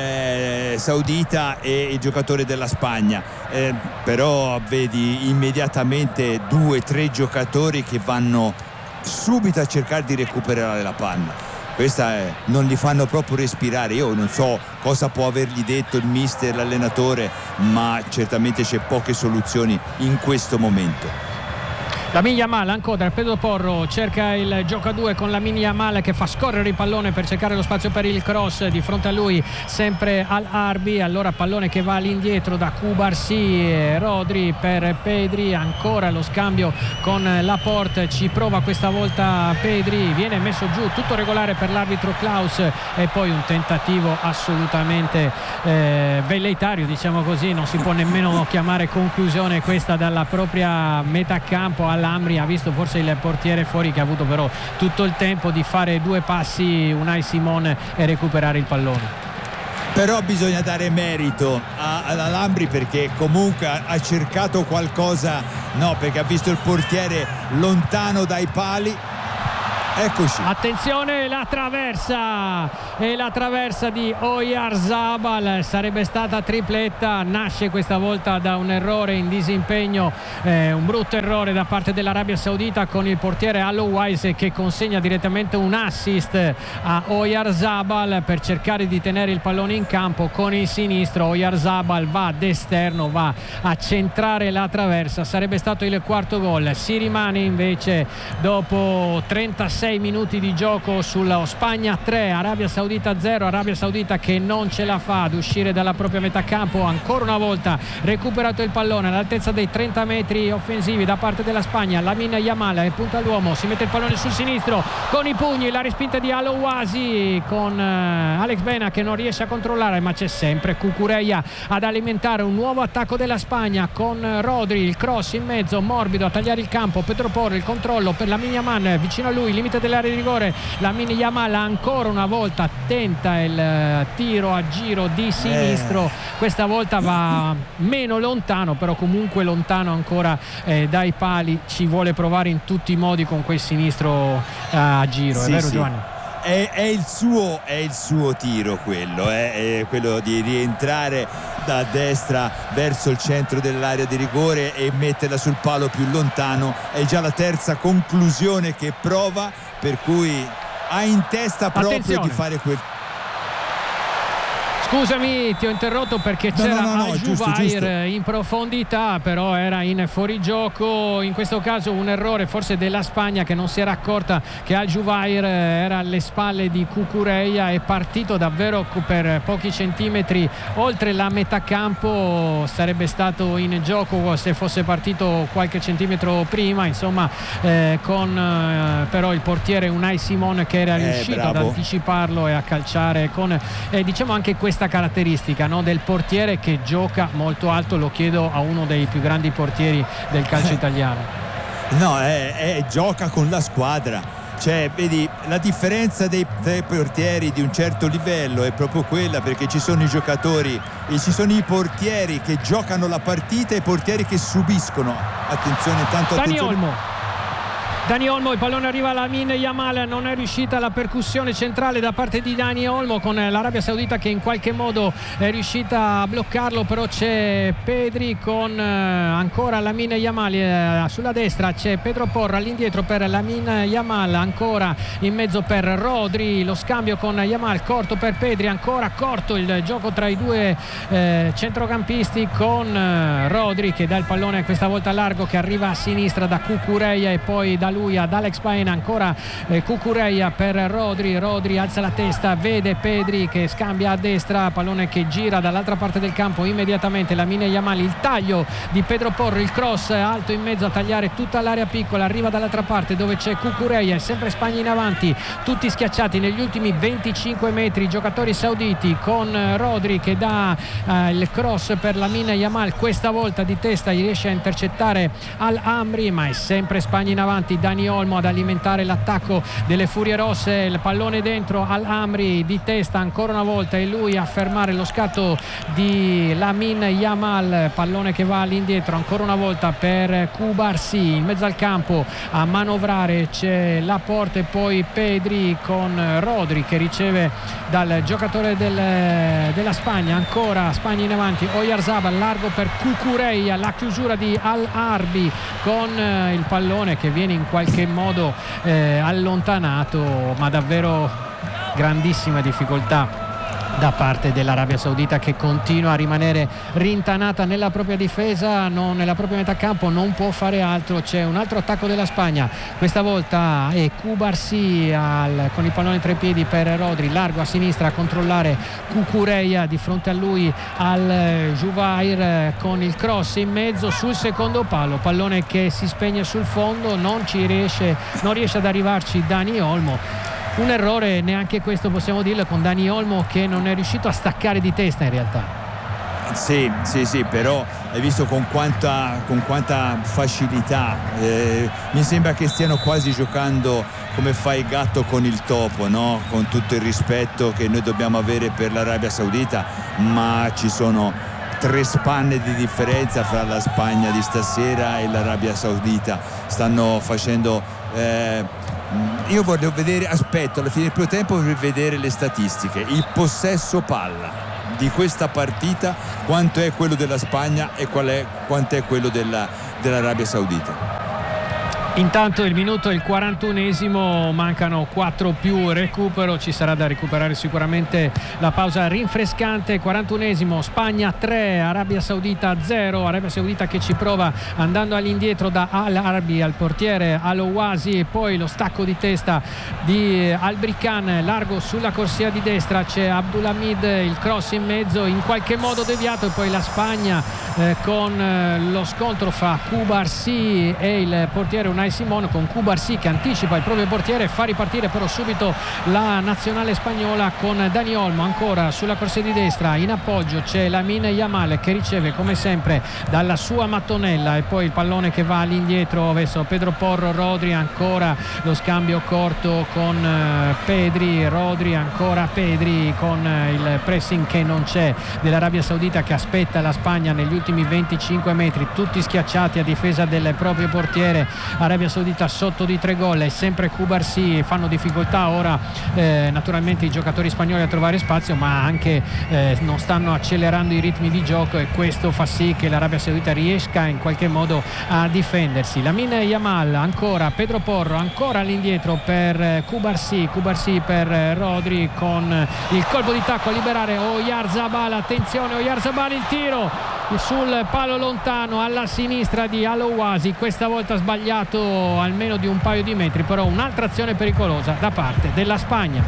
Speaker 2: eh, saudita e il giocatore della Spagna, eh, però vedi immediatamente due o tre giocatori che vanno subito a cercare di recuperare la palla. Questa è, non li fanno proprio respirare. Io non so cosa può avergli detto il mister, l'allenatore, ma certamente c'è poche soluzioni in questo momento.
Speaker 1: Lamine Yamal ancora, Pedro Porro cerca il gioco a due con Lamine Yamal che fa scorrere il pallone per cercare lo spazio per il cross, di fronte a lui sempre Al-Arbi, allora pallone che va all'indietro da Cubarsí, Rodri per Pedri, ancora lo scambio con Laporte, ci prova questa volta Pedri, viene messo giù, tutto regolare per l'arbitro Klaus, e poi un tentativo assolutamente eh, velleitario, diciamo così, non si può nemmeno chiamare conclusione questa dalla propria metà campo. Al-Amri ha visto forse il portiere fuori, che ha avuto però tutto il tempo di fare due passi Unai Simon e recuperare il pallone.
Speaker 2: Però bisogna dare merito all'Alhambri, perché comunque ha cercato qualcosa, no, perché ha visto il portiere lontano dai pali. Eccoci.
Speaker 1: Attenzione, la traversa e la traversa di Oyarzabal, sarebbe stata tripletta, nasce questa volta da un errore in disimpegno, eh, un brutto errore da parte dell'Arabia Saudita con il portiere Allouaise che consegna direttamente un assist a Oyarzabal per cercare di tenere il pallone in campo con il sinistro. Oyarzabal va d'esterno, va a centrare la traversa, sarebbe stato il quarto gol. Si rimane invece dopo trentasei minuti di gioco sullo Spagna tre, Arabia Saudita zero, Arabia Saudita che non ce la fa ad uscire dalla propria metà campo, ancora una volta recuperato il pallone all'altezza dei trenta metri offensivi da parte della Spagna. Lamine Yamal è punta all'uomo, si mette il pallone sul sinistro con i pugni, la respinta di Alouasi con Alex Bena che non riesce a controllare, ma c'è sempre Cucurella ad alimentare un nuovo attacco della Spagna con Rodri, il cross in mezzo morbido a tagliare il campo, Pedro Porro, il controllo per Lamine Yamal vicino a lui, limite dell'area di rigore. Lamine Yamal ancora una volta tenta il tiro a giro di sinistro, eh. questa volta va meno lontano, però comunque lontano ancora eh, dai pali, ci vuole provare in tutti i modi con quel sinistro eh, a giro, sì, è vero sì. Giovanni?
Speaker 2: È, è, il suo, è il suo tiro quello, eh? È quello di rientrare da destra verso il centro dell'area di rigore e metterla sul palo più lontano. È già la terza conclusione che prova, per cui ha in testa proprio Attenzione. di fare quel...
Speaker 1: Scusami, ti ho interrotto perché
Speaker 2: no,
Speaker 1: c'era
Speaker 2: no, no,
Speaker 1: Al-Juvair in profondità, però era in fuorigioco. In questo caso un errore forse della Spagna, che non si era accorta che Al-Juvair era alle spalle di Cucurella, è partito davvero per pochi centimetri oltre la metà campo. Sarebbe stato in gioco se fosse partito qualche centimetro prima, insomma, eh, con eh, però il portiere Unai Simon che era riuscito eh, ad anticiparlo e a calciare con eh, diciamo anche questa caratteristica, no, del portiere che gioca molto alto. Lo chiedo a uno dei più grandi portieri del calcio italiano.
Speaker 2: No, è, è, gioca con la squadra, cioè vedi la differenza dei tre portieri di un certo livello è proprio quella, perché ci sono i giocatori e ci sono i portieri che giocano la partita e i portieri che subiscono. Attenzione, tanto
Speaker 1: Dani
Speaker 2: attenzione.
Speaker 1: Olmo. Dani Olmo, il pallone arriva a Lamine Yamal, non è riuscita la percussione centrale da parte di Dani Olmo con l'Arabia Saudita che in qualche modo è riuscita a bloccarlo, però c'è Pedri con ancora Lamine Yamal sulla destra, c'è Pedro Porro all'indietro per Lamine Yamal, ancora in mezzo per Rodri, lo scambio con Yamal, corto per Pedri, ancora corto il gioco tra i due eh, centrocampisti con Rodri che dà il pallone questa volta largo, che arriva a sinistra da Cucurella e poi da lui ad Alex Baena, ancora eh, Cucurella per Rodri, Rodri alza la testa, vede Pedri che scambia a destra, pallone che gira dall'altra parte del campo immediatamente. Lamine Yamal, il taglio di Pedro Porro, il cross alto in mezzo a tagliare tutta l'area piccola, arriva dall'altra parte dove c'è Cucurella, è sempre Spagna in avanti, tutti schiacciati negli ultimi venticinque metri, giocatori sauditi con Rodri che dà eh, il cross per Lamine Yamal, questa volta di testa riesce a intercettare Al-Amri, ma è sempre Spagna in avanti. Dani Olmo ad alimentare l'attacco delle Furie Rosse, il pallone dentro Al-Amri di testa ancora una volta, e lui a fermare lo scatto di Lamine Yamal, pallone che va all'indietro ancora una volta per Cubarsí, in mezzo al campo a manovrare c'è Laporte e poi Pedri con Rodri che riceve dal giocatore del, della Spagna, ancora Spagna in avanti, Oyarzabal largo per Cucurella, la chiusura di Al-Arbi con eh, il pallone che viene in qualche modo eh, allontanato, ma davvero grandissima difficoltà da parte dell'Arabia Saudita, che continua a rimanere rintanata nella propria difesa, non nella propria metà campo, non può fare altro. C'è un altro attacco della Spagna, questa volta è Cubarsí al, con il pallone tra i piedi per Rodri, largo a sinistra a controllare Cucurella, di fronte a lui al Juvair con il cross in mezzo sul secondo palo, pallone che si spegne sul fondo, non ci riesce, non riesce ad arrivarci Dani Olmo. Un errore, neanche questo possiamo dirlo, con Dani Olmo che non è riuscito a staccare di testa in realtà.
Speaker 2: Sì, sì, sì, però hai visto con quanta, con quanta facilità, eh, mi sembra che stiano quasi giocando come fa il gatto con il topo, no? Con tutto il rispetto che noi dobbiamo avere per l'Arabia Saudita, ma ci sono tre spanne di differenza fra la Spagna di stasera e l'Arabia Saudita. Stanno facendo... Eh, io voglio vedere, aspetto alla fine del primo tempo per vedere le statistiche, il possesso palla di questa partita, quanto è quello della Spagna e qual è, quanto è quello della, dell'Arabia Saudita.
Speaker 1: Intanto il minuto è il quarantunesimo, mancano quattro più recupero, ci sarà da recuperare sicuramente la pausa rinfrescante. quarantunesimo, Spagna tre, Arabia Saudita zero, Arabia Saudita che ci prova andando all'indietro da Al-Arbi al portiere Al-Owasi, e poi lo stacco di testa di Al-Brichan largo sulla corsia di destra, c'è Abdulhamid, il cross in mezzo in qualche modo deviato, e poi la Spagna eh, con eh, lo scontro fra Cubarsí e il portiere Unai Simon, con Cubarsí che anticipa il proprio portiere, fa ripartire però subito la nazionale spagnola con Dani Olmo ancora sulla corsia di destra, in appoggio c'è Lamine Yamal che riceve come sempre dalla sua mattonella, e poi il pallone che va all'indietro verso Pedro Porro, Rodri, ancora lo scambio corto con Pedri, Rodri, ancora Pedri con il pressing che non c'è dell'Arabia Saudita, che aspetta la Spagna negli ultimi venticinque metri, tutti schiacciati a difesa del proprio portiere. Arabia Saudita sotto di tre gol, e sempre Cubarsí, fanno difficoltà ora eh, naturalmente i giocatori spagnoli a trovare spazio, ma anche eh, non stanno accelerando i ritmi di gioco, e questo fa sì che l'Arabia Saudita riesca in qualche modo a difendersi. Lamine Yamal, ancora Pedro Porro, ancora all'indietro per Cubarsí, Cubarsí per Rodri con il colpo di tacco a liberare Oyarzabal, attenzione Oyarzabal, il tiro sul palo lontano alla sinistra di Al-Owasi, questa volta sbagliato almeno di un paio di metri, però un'altra azione pericolosa da parte della Spagna.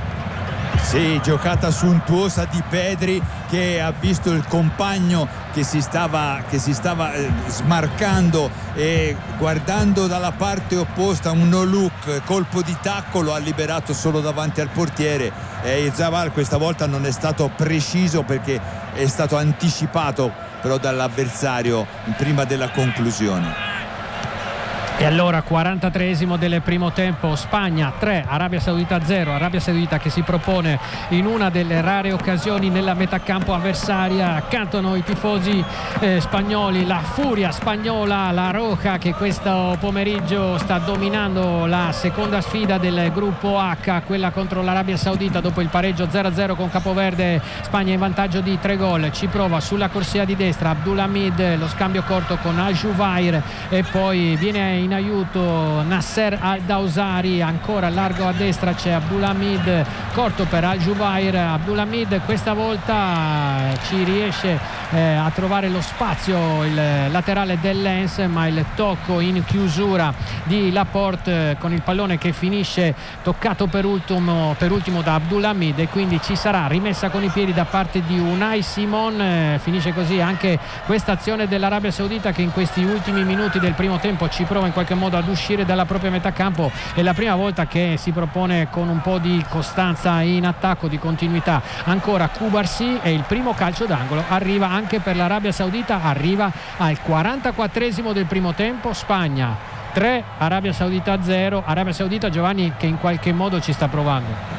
Speaker 2: Sì, giocata sontuosa di Pedri, che ha visto il compagno che si stava, che si stava eh, smarcando, e guardando dalla parte opposta un no look, colpo di tacco, lo ha liberato solo davanti al portiere, e il Zaval questa volta non è stato preciso perché è stato anticipato però dall'avversario prima della conclusione.
Speaker 1: E allora quarantatreesimo del primo tempo, Spagna tre, Arabia Saudita zero, Arabia Saudita che si propone in una delle rare occasioni nella metà campo avversaria. Cantano i tifosi eh, spagnoli, la furia spagnola, la Roja, che questo pomeriggio sta dominando la seconda sfida del gruppo H, quella contro l'Arabia Saudita. Dopo il pareggio zero a zero con Capoverde, Spagna in vantaggio di tre gol, ci prova sulla corsia di destra Abdulhamid, lo scambio corto con Al-Juvair, e poi viene in aiuto Nasser Al-Dawsari, ancora largo a destra c'è Abdulhamid, corto per Al-Juvair. Abdulhamid questa volta ci riesce eh, a trovare lo spazio il laterale del Lens, ma il tocco in chiusura di Laporte con il pallone che finisce toccato per ultimo, per ultimo da Abdulhamid, e quindi ci sarà rimessa con i piedi da parte di Unai Simon. Eh, finisce così anche questa azione dell'Arabia Saudita, che in questi ultimi minuti del primo tempo ci prova in qualche modo ad uscire dalla propria metà campo. È la prima volta che si propone con un po' di costanza in attacco, di continuità. Ancora Cubarsí, e il primo calcio d'angolo arriva anche per l'Arabia Saudita, arriva al quarantaquattresimo del primo tempo. Spagna tre, Arabia Saudita zero. Arabia Saudita, Giovanni, che in qualche modo ci sta provando.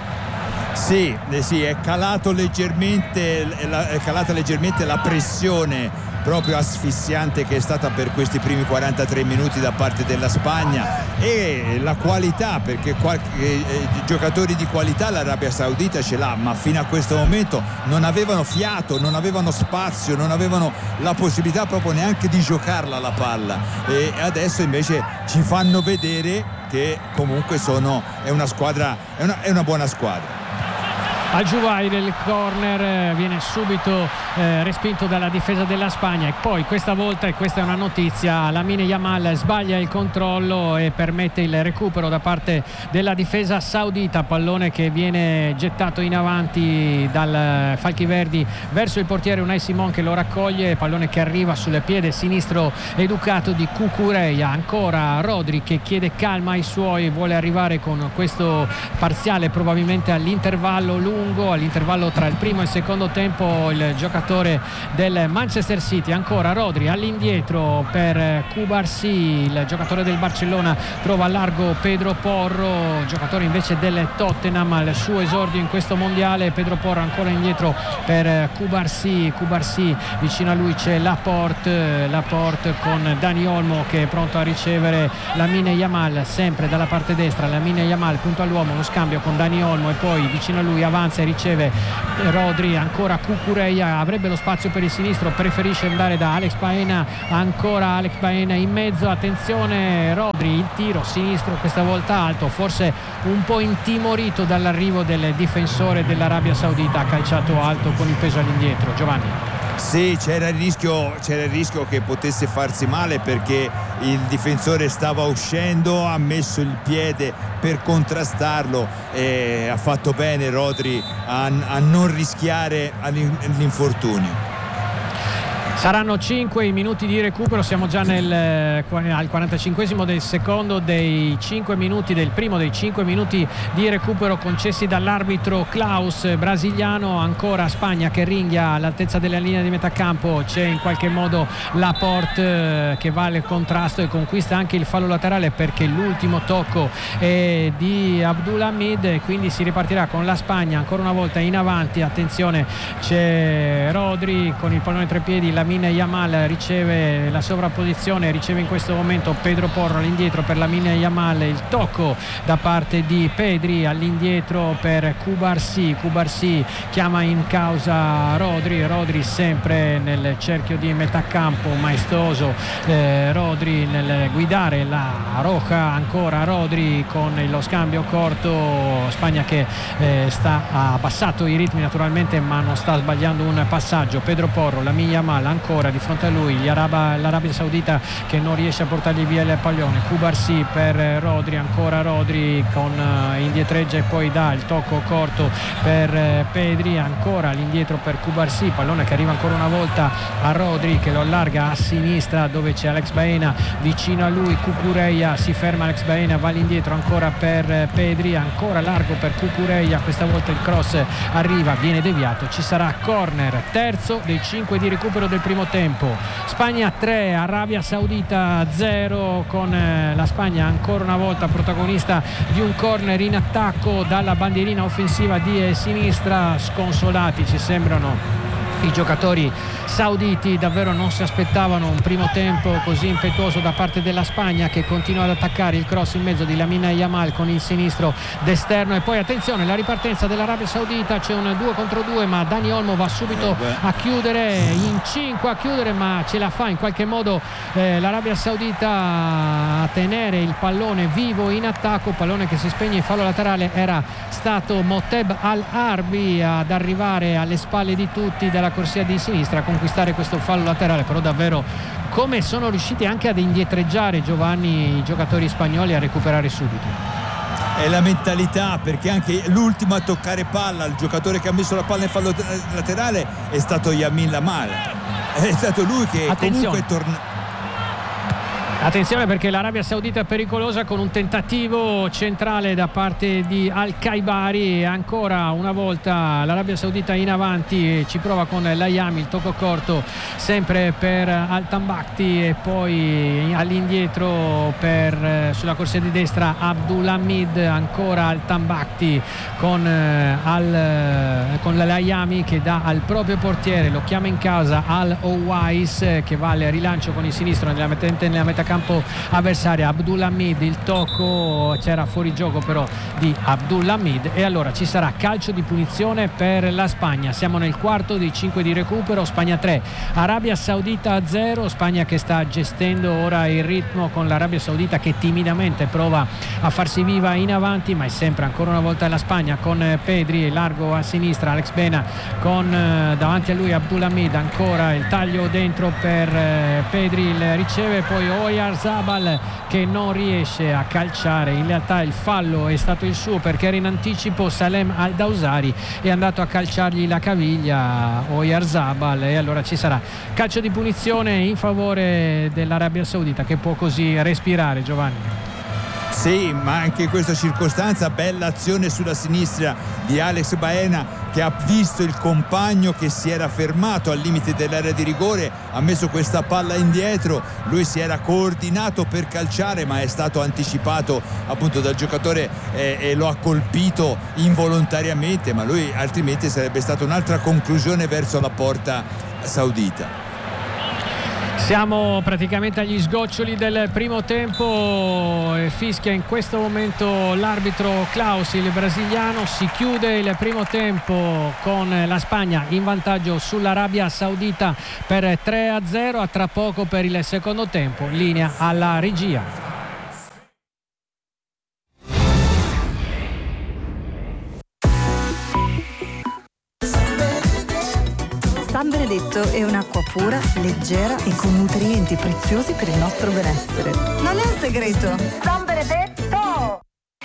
Speaker 2: Sì, eh sì, è calato leggermente, è calata leggermente la pressione proprio asfissiante che è stata per questi primi quarantatré minuti da parte della Spagna, e la qualità, perché qualche, eh, giocatori di qualità l'Arabia Saudita ce l'ha, ma fino a questo momento non avevano fiato, non avevano spazio, non avevano la possibilità proprio neanche di giocarla la palla, e adesso invece ci fanno vedere che comunque sono, è una squadra, è una, è una buona squadra.
Speaker 1: Al Jubair il corner viene subito eh, respinto dalla difesa della Spagna, e poi questa volta, e questa è una notizia, Lamine Yamal sbaglia il controllo e permette il recupero da parte della difesa saudita, pallone che viene gettato in avanti dal Falchi Verdi verso il portiere Unai Simon, che lo raccoglie, pallone che arriva sul piede sinistro educato di Cucurella. Ancora Rodri che chiede calma ai suoi, vuole arrivare con questo parziale probabilmente all'intervallo lungo, all'intervallo tra il primo e il secondo tempo, il giocatore del Manchester City. Ancora Rodri all'indietro per Cubarsí, il giocatore del Barcellona trova a largo Pedro Porro, giocatore invece del Tottenham al suo esordio in questo mondiale. Pedro Porro ancora indietro per Cubarsí, Cubarsí vicino a lui c'è Laporte, Laporte con Dani Olmo che è pronto a ricevere Lamine Yamal, sempre dalla parte destra. Lamine Yamal punto all'uomo, uno scambio con Dani Olmo e poi vicino a lui avanza e riceve Rodri, ancora Cucurella, avrebbe lo spazio per il sinistro, preferisce andare da Alex Baena, ancora Alex Baena in mezzo, attenzione Rodri, il tiro sinistro questa volta alto, forse un po' intimorito dall'arrivo del difensore dell'Arabia Saudita, ha calciato alto con il peso all'indietro. Giovanni.
Speaker 2: Sì, c'era il rischio, c'era il rischio che potesse farsi male, perché il difensore stava uscendo, ha messo il piede per contrastarlo e ha fatto bene Rodri a, a non rischiare l'infortunio.
Speaker 1: Saranno cinque i minuti di recupero, siamo già nel, al quarantacinquesimo del secondo dei cinque minuti, del primo dei cinque minuti di recupero concessi dall'arbitro Klaus brasiliano. Ancora Spagna che ringhia all'altezza della linea di metà campo, c'è in qualche modo Laporte che va al contrasto e conquista anche il fallo laterale, perché l'ultimo tocco è di Abdulhamid, e quindi si ripartirà con la Spagna ancora una volta in avanti. Attenzione, c'è Rodri con il pallone tra i piedi, la Lamine Yamal riceve la sovrapposizione, riceve in questo momento Pedro Porro all'indietro per Lamine Yamal, il tocco da parte di Pedri all'indietro per Cubarsí, Cubarsí chiama in causa Rodri, Rodri sempre nel cerchio di metà campo, maestoso eh, Rodri nel guidare la roja, ancora Rodri con lo scambio corto, Spagna che eh, sta ha abbassato i ritmi naturalmente ma non sta sbagliando un passaggio. Pedro Porro, Lamine Yamal ancora di fronte a lui, gli Araba, l'Arabia Saudita che non riesce a portargli via il pallone. Cubarsí per Rodri, ancora Rodri con uh, indietreggia e poi dà il tocco corto per uh, Pedri, ancora all'indietro per Cubarsí, pallone che arriva ancora una volta a Rodri che lo allarga a sinistra dove c'è Alex Baena vicino a lui. Cucurella, si ferma Alex Baena, va all'indietro ancora per uh, Pedri, ancora largo per Cucurella, questa volta il cross arriva, viene deviato, ci sarà corner, terzo dei cinque di recupero del primo tempo. Spagna tre, Arabia Saudita zero, con eh, la Spagna ancora una volta protagonista di un corner in attacco dalla bandierina offensiva di eh, sinistra. Sconsolati ci sembrano i giocatori sauditi, davvero non si aspettavano un primo tempo così impetuoso da parte della Spagna, che continua ad attaccare. Il cross in mezzo di Lamine Yamal con il sinistro d'esterno, e poi attenzione la ripartenza dell'Arabia Saudita, c'è un due contro due ma Dani Olmo va subito a chiudere, in cinque a chiudere, ma ce la fa in qualche modo eh, l'Arabia Saudita a tenere il pallone vivo in attacco, pallone che si spegne in fallo laterale. Era stato Moteb Al-Arbi ad arrivare alle spalle di tutti dalla corsia di sinistra a conquistare questo fallo laterale, però davvero come sono riusciti anche ad indietreggiare, Giovanni, i giocatori spagnoli, a recuperare subito.
Speaker 2: È la mentalità, perché anche l'ultimo a toccare palla, il giocatore che ha messo la palla in fallo laterale è stato Lamine Yamal, è stato lui che
Speaker 1: attenzione.
Speaker 2: comunque torna.
Speaker 1: Attenzione perché l'Arabia Saudita è pericolosa con un tentativo centrale da parte di Al-Khaibari e ancora una volta l'Arabia Saudita in avanti, ci prova con l'Ayami, il tocco corto sempre per Al-Tambakti e poi all'indietro per, sulla corsia di destra Abdulhamid, ancora Al-Tambakti con, al, con l'Ayami che dà al proprio portiere, lo chiama in casa Al-Owais che va al rilancio con il sinistro nella metà, nella metà campo avversaria. Abdulhamid, il tocco, c'era fuori gioco però di Abdulhamid e allora ci sarà calcio di punizione per la Spagna. Siamo nel quarto dei cinque di recupero. Spagna tre, Arabia Saudita zero. Spagna che sta gestendo ora il ritmo con l'Arabia Saudita che timidamente prova a farsi viva in avanti, ma è sempre ancora una volta la Spagna con Pedri largo a sinistra, Alex Bena con davanti a lui Abdulhamid, ancora il taglio dentro per Pedri, il riceve poi Oyarzabal che non riesce a calciare. In realtà il fallo è stato il suo perché era in anticipo Salem Al-Dawsari, è andato a calciargli la caviglia Oyarzabal e allora ci sarà calcio di punizione in favore dell'Arabia Saudita che può così respirare. Giovanni.
Speaker 2: Sì, ma anche in questa circostanza bella azione sulla sinistra di Alex Baena che ha visto il compagno che si era fermato al limite dell'area di rigore, ha messo questa palla indietro, lui si era coordinato per calciare ma è stato anticipato appunto dal giocatore eh, e lo ha colpito involontariamente, ma lui altrimenti sarebbe stata un'altra conclusione verso la porta saudita.
Speaker 1: Siamo praticamente agli sgoccioli del primo tempo e fischia in questo momento l'arbitro Klaus, il brasiliano. Si chiude il primo tempo con la Spagna in vantaggio sull'Arabia Saudita per tre a zero. A tra poco per il secondo tempo, linea alla regia.
Speaker 3: San Benedetto è un'acqua pura, leggera e con nutrienti preziosi per il nostro benessere. Non è un segreto. San Benedetto!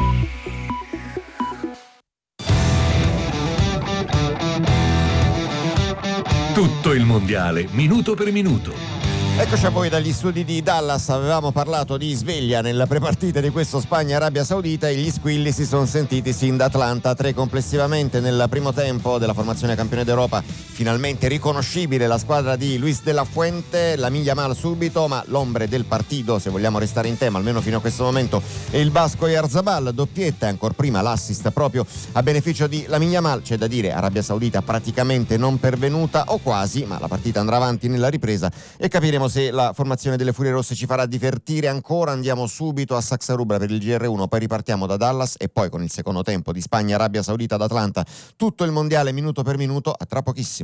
Speaker 6: Tutto il mondiale, minuto per minuto.
Speaker 7: Eccoci a voi dagli studi di Dallas. Avevamo parlato di sveglia nella prepartita di questo Spagna-Arabia Saudita e gli squilli si sono sentiti sin da Atlanta. Tre complessivamente nel primo tempo della formazione campione d'Europa. Finalmente riconoscibile la squadra di Luis de la Fuente, Lamine Yamal subito, ma l'ombre del partito, se vogliamo restare in tema almeno fino a questo momento, è il basco Oyarzabal, doppietta e ancor prima l'assist proprio a beneficio di Lamine Yamal. C'è da dire Arabia Saudita praticamente non pervenuta o quasi, ma la partita andrà avanti nella ripresa e capiremo se la formazione delle Furie Rosse ci farà divertire ancora. Andiamo subito a Saxa Rubra per il G R uno, poi ripartiamo da Dallas e poi con il secondo tempo di Spagna-Arabia Saudita ad Atlanta. Tutto il mondiale minuto per minuto, a tra pochissimo.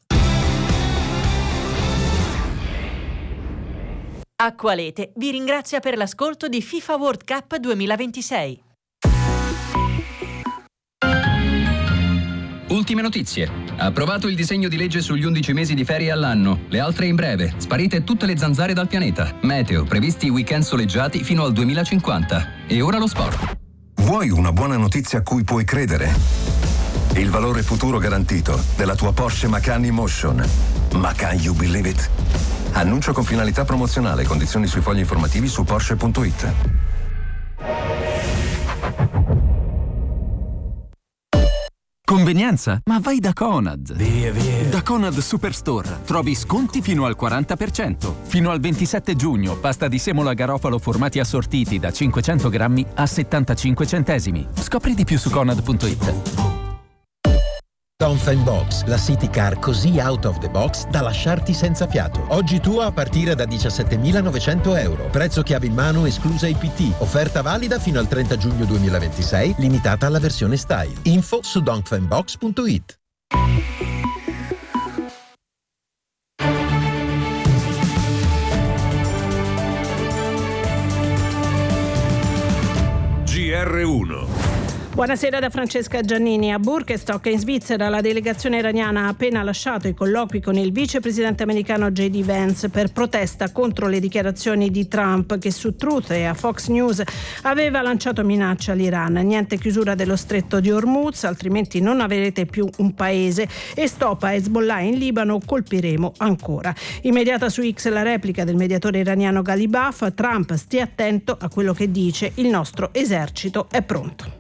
Speaker 8: Acqualete vi ringrazia per l'ascolto di FIFA World Cup duemilaventisei.
Speaker 9: Ultime notizie. Approvato il disegno di legge sugli undici mesi di ferie all'anno. Le altre in breve. Sparite tutte le zanzare dal pianeta. Meteo. Previsti weekend soleggiati fino al duemilacinquanta. E ora lo sport.
Speaker 6: Vuoi una buona notizia a cui puoi credere? Il valore futuro garantito della tua Porsche Macan Emotion. Ma can you believe it? Annuncio con finalità promozionale. Condizioni sui fogli informativi su Porsche punto it.
Speaker 10: Convenienza? Ma vai da Conad! Via, via! Da Conad Superstore trovi sconti fino al quaranta per cento. Fino al ventisette giugno, pasta di semola garofalo formati assortiti da cinquecento grammi a settantacinque centesimi. Scopri di più su Conad punto it.
Speaker 11: Dongfeng Box, la city car così out of the box da lasciarti senza fiato. Oggi tua a partire da diciassettemilanovecento euro. Prezzo chiave in mano esclusa I P T. Offerta valida fino al trenta giugno duemilaventisei, limitata alla versione style. Info su dongfeng box punto it.
Speaker 6: G R uno.
Speaker 12: Buonasera da Francesca Giannini. A Burkestock in Svizzera la delegazione iraniana ha appena lasciato i colloqui con il vicepresidente americano J D Vance per protesta contro le dichiarazioni di Trump, che su Truth e a Fox News aveva lanciato minacce all'Iran. Niente chiusura dello stretto di Hormuz, altrimenti non avrete più un paese, e stop a Hezbollah in Libano, colpiremo ancora. Immediata su X la replica del mediatore iraniano Ghalibaf: Trump stia attento a quello che dice, il nostro esercito è pronto.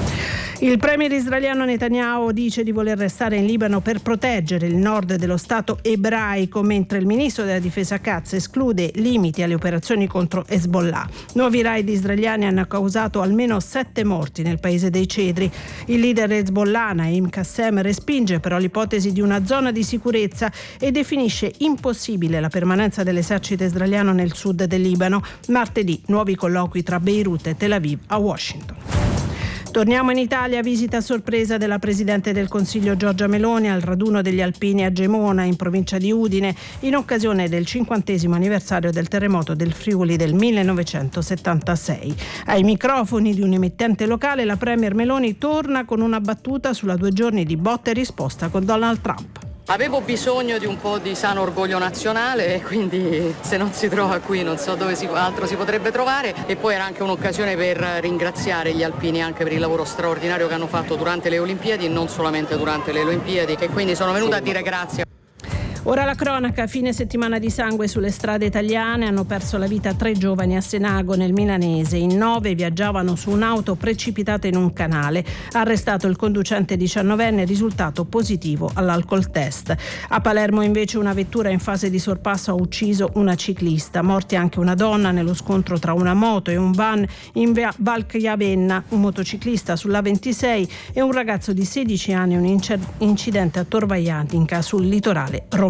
Speaker 12: Il premier israeliano Netanyahu dice di voler restare in Libano per proteggere il nord dello stato ebraico, mentre il ministro della difesa Katz esclude limiti alle operazioni contro Hezbollah. Nuovi raid israeliani hanno causato almeno sette morti nel paese dei cedri. Il leader Hezbollah Naim Qassem respinge però l'ipotesi di una zona di sicurezza e definisce impossibile la permanenza dell'esercito israeliano nel sud del Libano. Martedì nuovi colloqui tra Beirut e Tel Aviv a Washington. Torniamo in Italia, visita a sorpresa della Presidente del Consiglio Giorgia Meloni al raduno degli Alpini a Gemona, in provincia di Udine, in occasione del cinquantesimo anniversario del terremoto del Friuli del millenovecentosettantasei. Ai microfoni di un emittente locale la Premier Meloni torna con una battuta sulla due giorni di botta e risposta con Donald Trump.
Speaker 13: Avevo bisogno di un po' di sano orgoglio nazionale e quindi se non si trova qui non so dove si, altro si potrebbe trovare, e poi era anche un'occasione per ringraziare gli alpini anche per il lavoro straordinario che hanno fatto durante le Olimpiadi e non solamente durante le Olimpiadi, e quindi sono venuta a dire grazie.
Speaker 12: Ora la cronaca, fine settimana di sangue sulle strade italiane, hanno perso la vita tre giovani a Senago nel Milanese. In nove viaggiavano su un'auto precipitata in un canale. Arrestato il conducente diciannovenne, risultato positivo all'alcol test. A Palermo invece una vettura in fase di sorpasso ha ucciso una ciclista. Morti anche una donna nello scontro tra una moto e un van in Val Chiavenna, un motociclista sulla ventisei e un ragazzo di sedici anni, un incidente a Tor Vaianica sul litorale romano.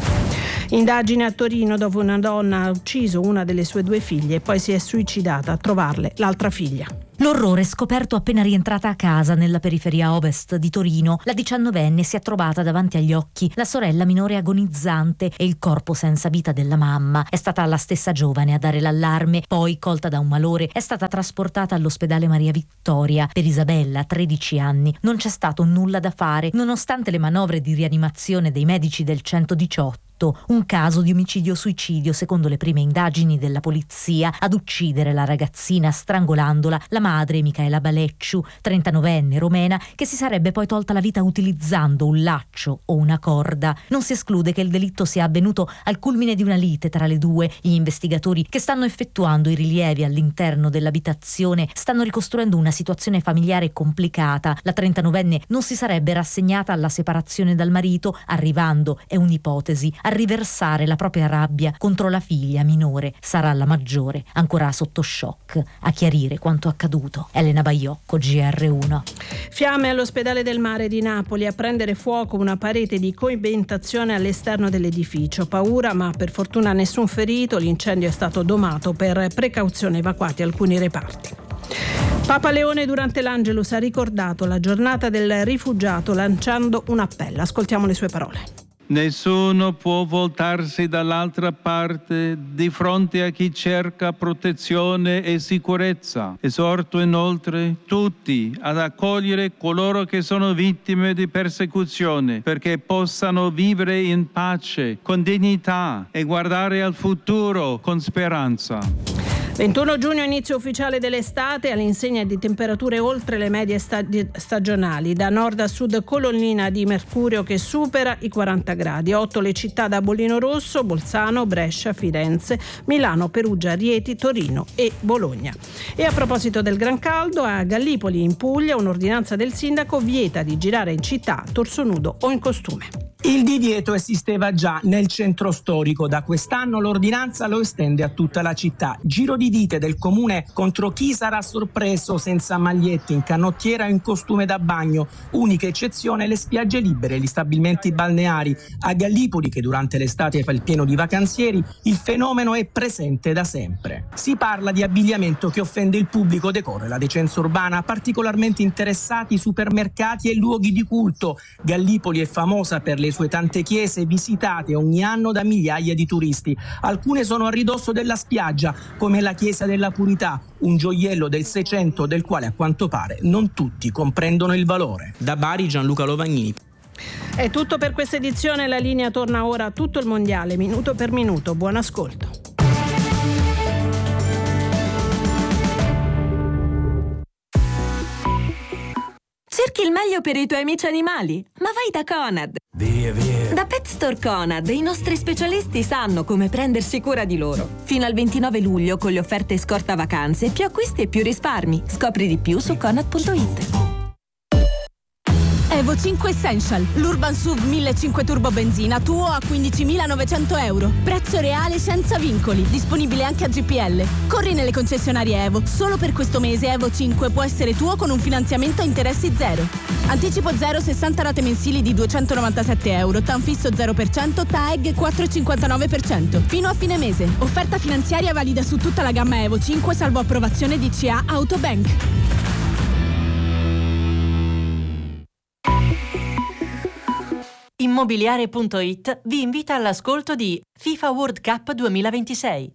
Speaker 12: Indagine a Torino dopo una donna ha ucciso una delle sue due figlie e poi si è suicidata a trovarle l'altra figlia.
Speaker 14: L'orrore scoperto appena rientrata a casa nella periferia ovest di Torino. La diciannovenne si è trovata davanti agli occhi la sorella minore agonizzante e il corpo senza vita della mamma. È stata la stessa giovane a dare l'allarme, poi, colta da un malore, è stata trasportata all'ospedale Maria Vittoria. Per Isabella, tredici anni, non c'è stato nulla da fare, nonostante le manovre di rianimazione dei medici del centodiciotto. Un caso di omicidio-suicidio, secondo le prime indagini della polizia. Ad uccidere la ragazzina strangolandola la madre Micaela Balecciu, trentanovenne romena, che si sarebbe poi tolta la vita utilizzando un laccio o una corda. Non si esclude che il delitto sia avvenuto al culmine di una lite tra le due. Gli investigatori che stanno effettuando i rilievi all'interno dell'abitazione stanno ricostruendo una situazione familiare complicata. La trentanovenne non si sarebbe rassegnata alla separazione dal marito, arrivando, è un'ipotesi, a riversare la propria rabbia contro la figlia minore. Sarà la maggiore, ancora sotto shock, a chiarire quanto accaduto. Elena Baiocco, G R uno.
Speaker 12: Fiamme all'ospedale del Mare di Napoli, a prendere fuoco una parete di coibentazione all'esterno dell'edificio. Paura, ma per fortuna nessun ferito. L'incendio è stato domato, per precauzione evacuati alcuni reparti. Papa Leone durante l'Angelus ha ricordato la giornata del rifugiato lanciando un appello. Ascoltiamo le sue parole.
Speaker 15: Nessuno può voltarsi dall'altra parte di fronte a chi cerca protezione e sicurezza. Esorto inoltre tutti ad accogliere coloro che sono vittime di persecuzione, perché possano vivere in pace, con dignità e guardare al futuro con speranza.
Speaker 12: ventuno giugno, inizio ufficiale dell'estate, all'insegna di temperature oltre le medie stag- stagionali. Da nord a sud colonnina di mercurio che supera i quaranta gradi. otto le città da bollino rosso: Bolzano, Brescia, Firenze, Milano, Perugia, Rieti, Torino e Bologna. E a proposito del gran caldo, a Gallipoli in Puglia un'ordinanza del sindaco vieta di girare in città torso nudo o in costume.
Speaker 16: Il divieto esisteva già nel centro storico. Da quest'anno l'ordinanza lo estende a tutta la città. Giro di dite del comune contro chi sarà sorpreso senza magliette, in canottiera o in costume da bagno. Unica eccezione le spiagge libere e gli stabilimenti balneari. A Gallipoli, che durante l'estate fa il pieno di vacanzieri, il fenomeno è presente da sempre. Si parla di abbigliamento che offende il pubblico decoro e la decenza urbana, particolarmente interessati i supermercati e luoghi di culto. Gallipoli è famosa per le le sue tante chiese visitate ogni anno da migliaia di turisti. Alcune sono a ridosso della spiaggia, come la Chiesa della Purità, un gioiello del Seicento del quale a quanto pare non tutti comprendono il valore. Da Bari, Gianluca Lovagnini.
Speaker 12: È tutto per questa edizione, la linea torna ora a tutto il mondiale, minuto per minuto. Buon ascolto.
Speaker 17: Cerchi il meglio per i tuoi amici animali? Ma vai da Conad!
Speaker 18: Via, via!
Speaker 17: Da Pet Store Conad, i nostri specialisti sanno come prendersi cura di loro. Fino al ventinove luglio, con le offerte scorta vacanze, più acquisti e più risparmi. Scopri di più su conad punto it.
Speaker 19: Evo cinque Essential, l'Urban S U V millecinquecento Turbo Benzina tuo a quindicimilanovecento euro. Prezzo reale senza vincoli, disponibile anche a G P L. Corri nelle concessionarie Evo. Solo per questo mese Evo cinque può essere tuo con un finanziamento a interessi zero. Anticipo zero, sessanta rate mensili di duecentonovantasette euro, TAN fisso zero per cento, T A E G quattro virgola cinquantanove per cento. Fino a fine mese. Offerta finanziaria valida su tutta la gamma Evo cinque, salvo approvazione D C A Autobank.
Speaker 8: Immobiliare punto it vi invita all'ascolto di FIFA World Cup duemilaventisei.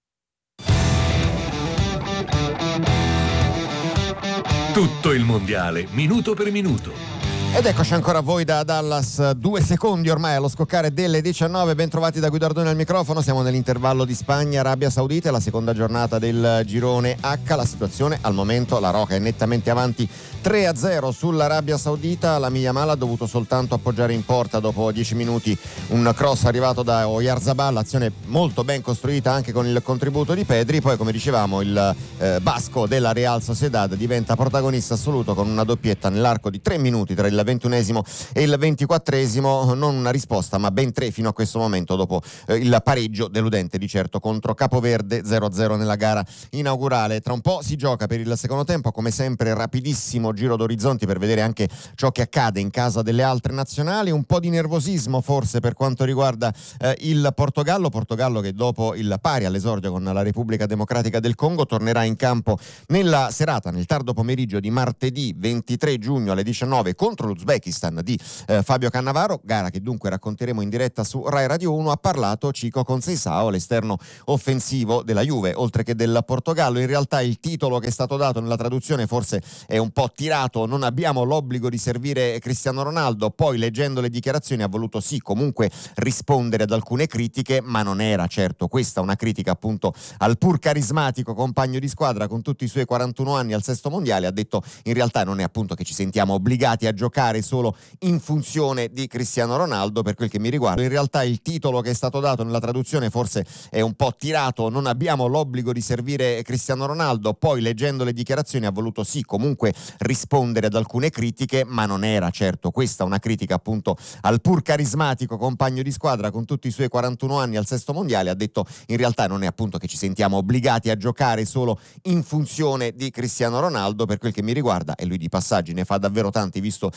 Speaker 18: Tutto il mondiale, minuto per minuto.
Speaker 7: Ed eccoci ancora a voi da Dallas, due secondi ormai allo scoccare delle diciannove, ben trovati da Guidardone al microfono, siamo nell'intervallo di Spagna-Arabia Saudita, la seconda giornata del girone H, la situazione al momento, la Roca è nettamente avanti tre a zero sull'Arabia Saudita, la Yamal ha dovuto soltanto appoggiare in porta dopo dieci minuti un cross arrivato da Oyarzabal, azione molto ben costruita anche con il contributo di Pedri, poi come dicevamo il eh, basco della Real Sociedad diventa protagonista assoluto con una doppietta nell'arco di tre minuti tra il ventunesimo e il ventiquattresimo, non una risposta ma ben tre fino a questo momento dopo eh, il pareggio deludente di certo contro Capoverde zero a zero nella gara inaugurale. Tra un po' si gioca per il secondo tempo, come sempre rapidissimo giro d'orizzonti per vedere anche ciò che accade in casa delle altre nazionali, un po' di nervosismo forse per quanto riguarda eh, il Portogallo, Portogallo che dopo il pari all'esordio con la Repubblica Democratica del Congo tornerà in campo nella serata, nel tardo pomeriggio di martedì ventitré giugno alle diciannove contro l'Uzbekistan di eh, Fabio Cannavaro, gara che dunque racconteremo in diretta su Rai Radio uno. Ha parlato Chico Conceição, l'esterno offensivo della Juve oltre che del Portogallo. In realtà il titolo che è stato dato nella traduzione forse è un po' tirato, non abbiamo l'obbligo di servire Cristiano Ronaldo, poi leggendo le dichiarazioni ha voluto sì comunque rispondere ad alcune critiche, ma non era certo questa una critica appunto al pur carismatico compagno di squadra con tutti i suoi quarantuno anni al sesto mondiale. Ha detto in realtà non è appunto che ci sentiamo obbligati a giocare solo in funzione di Cristiano Ronaldo. Per quel che mi riguarda in realtà il titolo che è stato dato nella traduzione forse è un po' tirato, non abbiamo l'obbligo di servire Cristiano Ronaldo, poi leggendo le dichiarazioni ha voluto sì comunque rispondere ad alcune critiche, ma non era certo questa una critica appunto al pur carismatico compagno di squadra con tutti i suoi quarantuno anni al sesto mondiale. Ha detto in realtà non è appunto che ci sentiamo obbligati a giocare solo in funzione di Cristiano Ronaldo. Per quel che mi riguarda, e lui di passaggi ne fa davvero tanti visto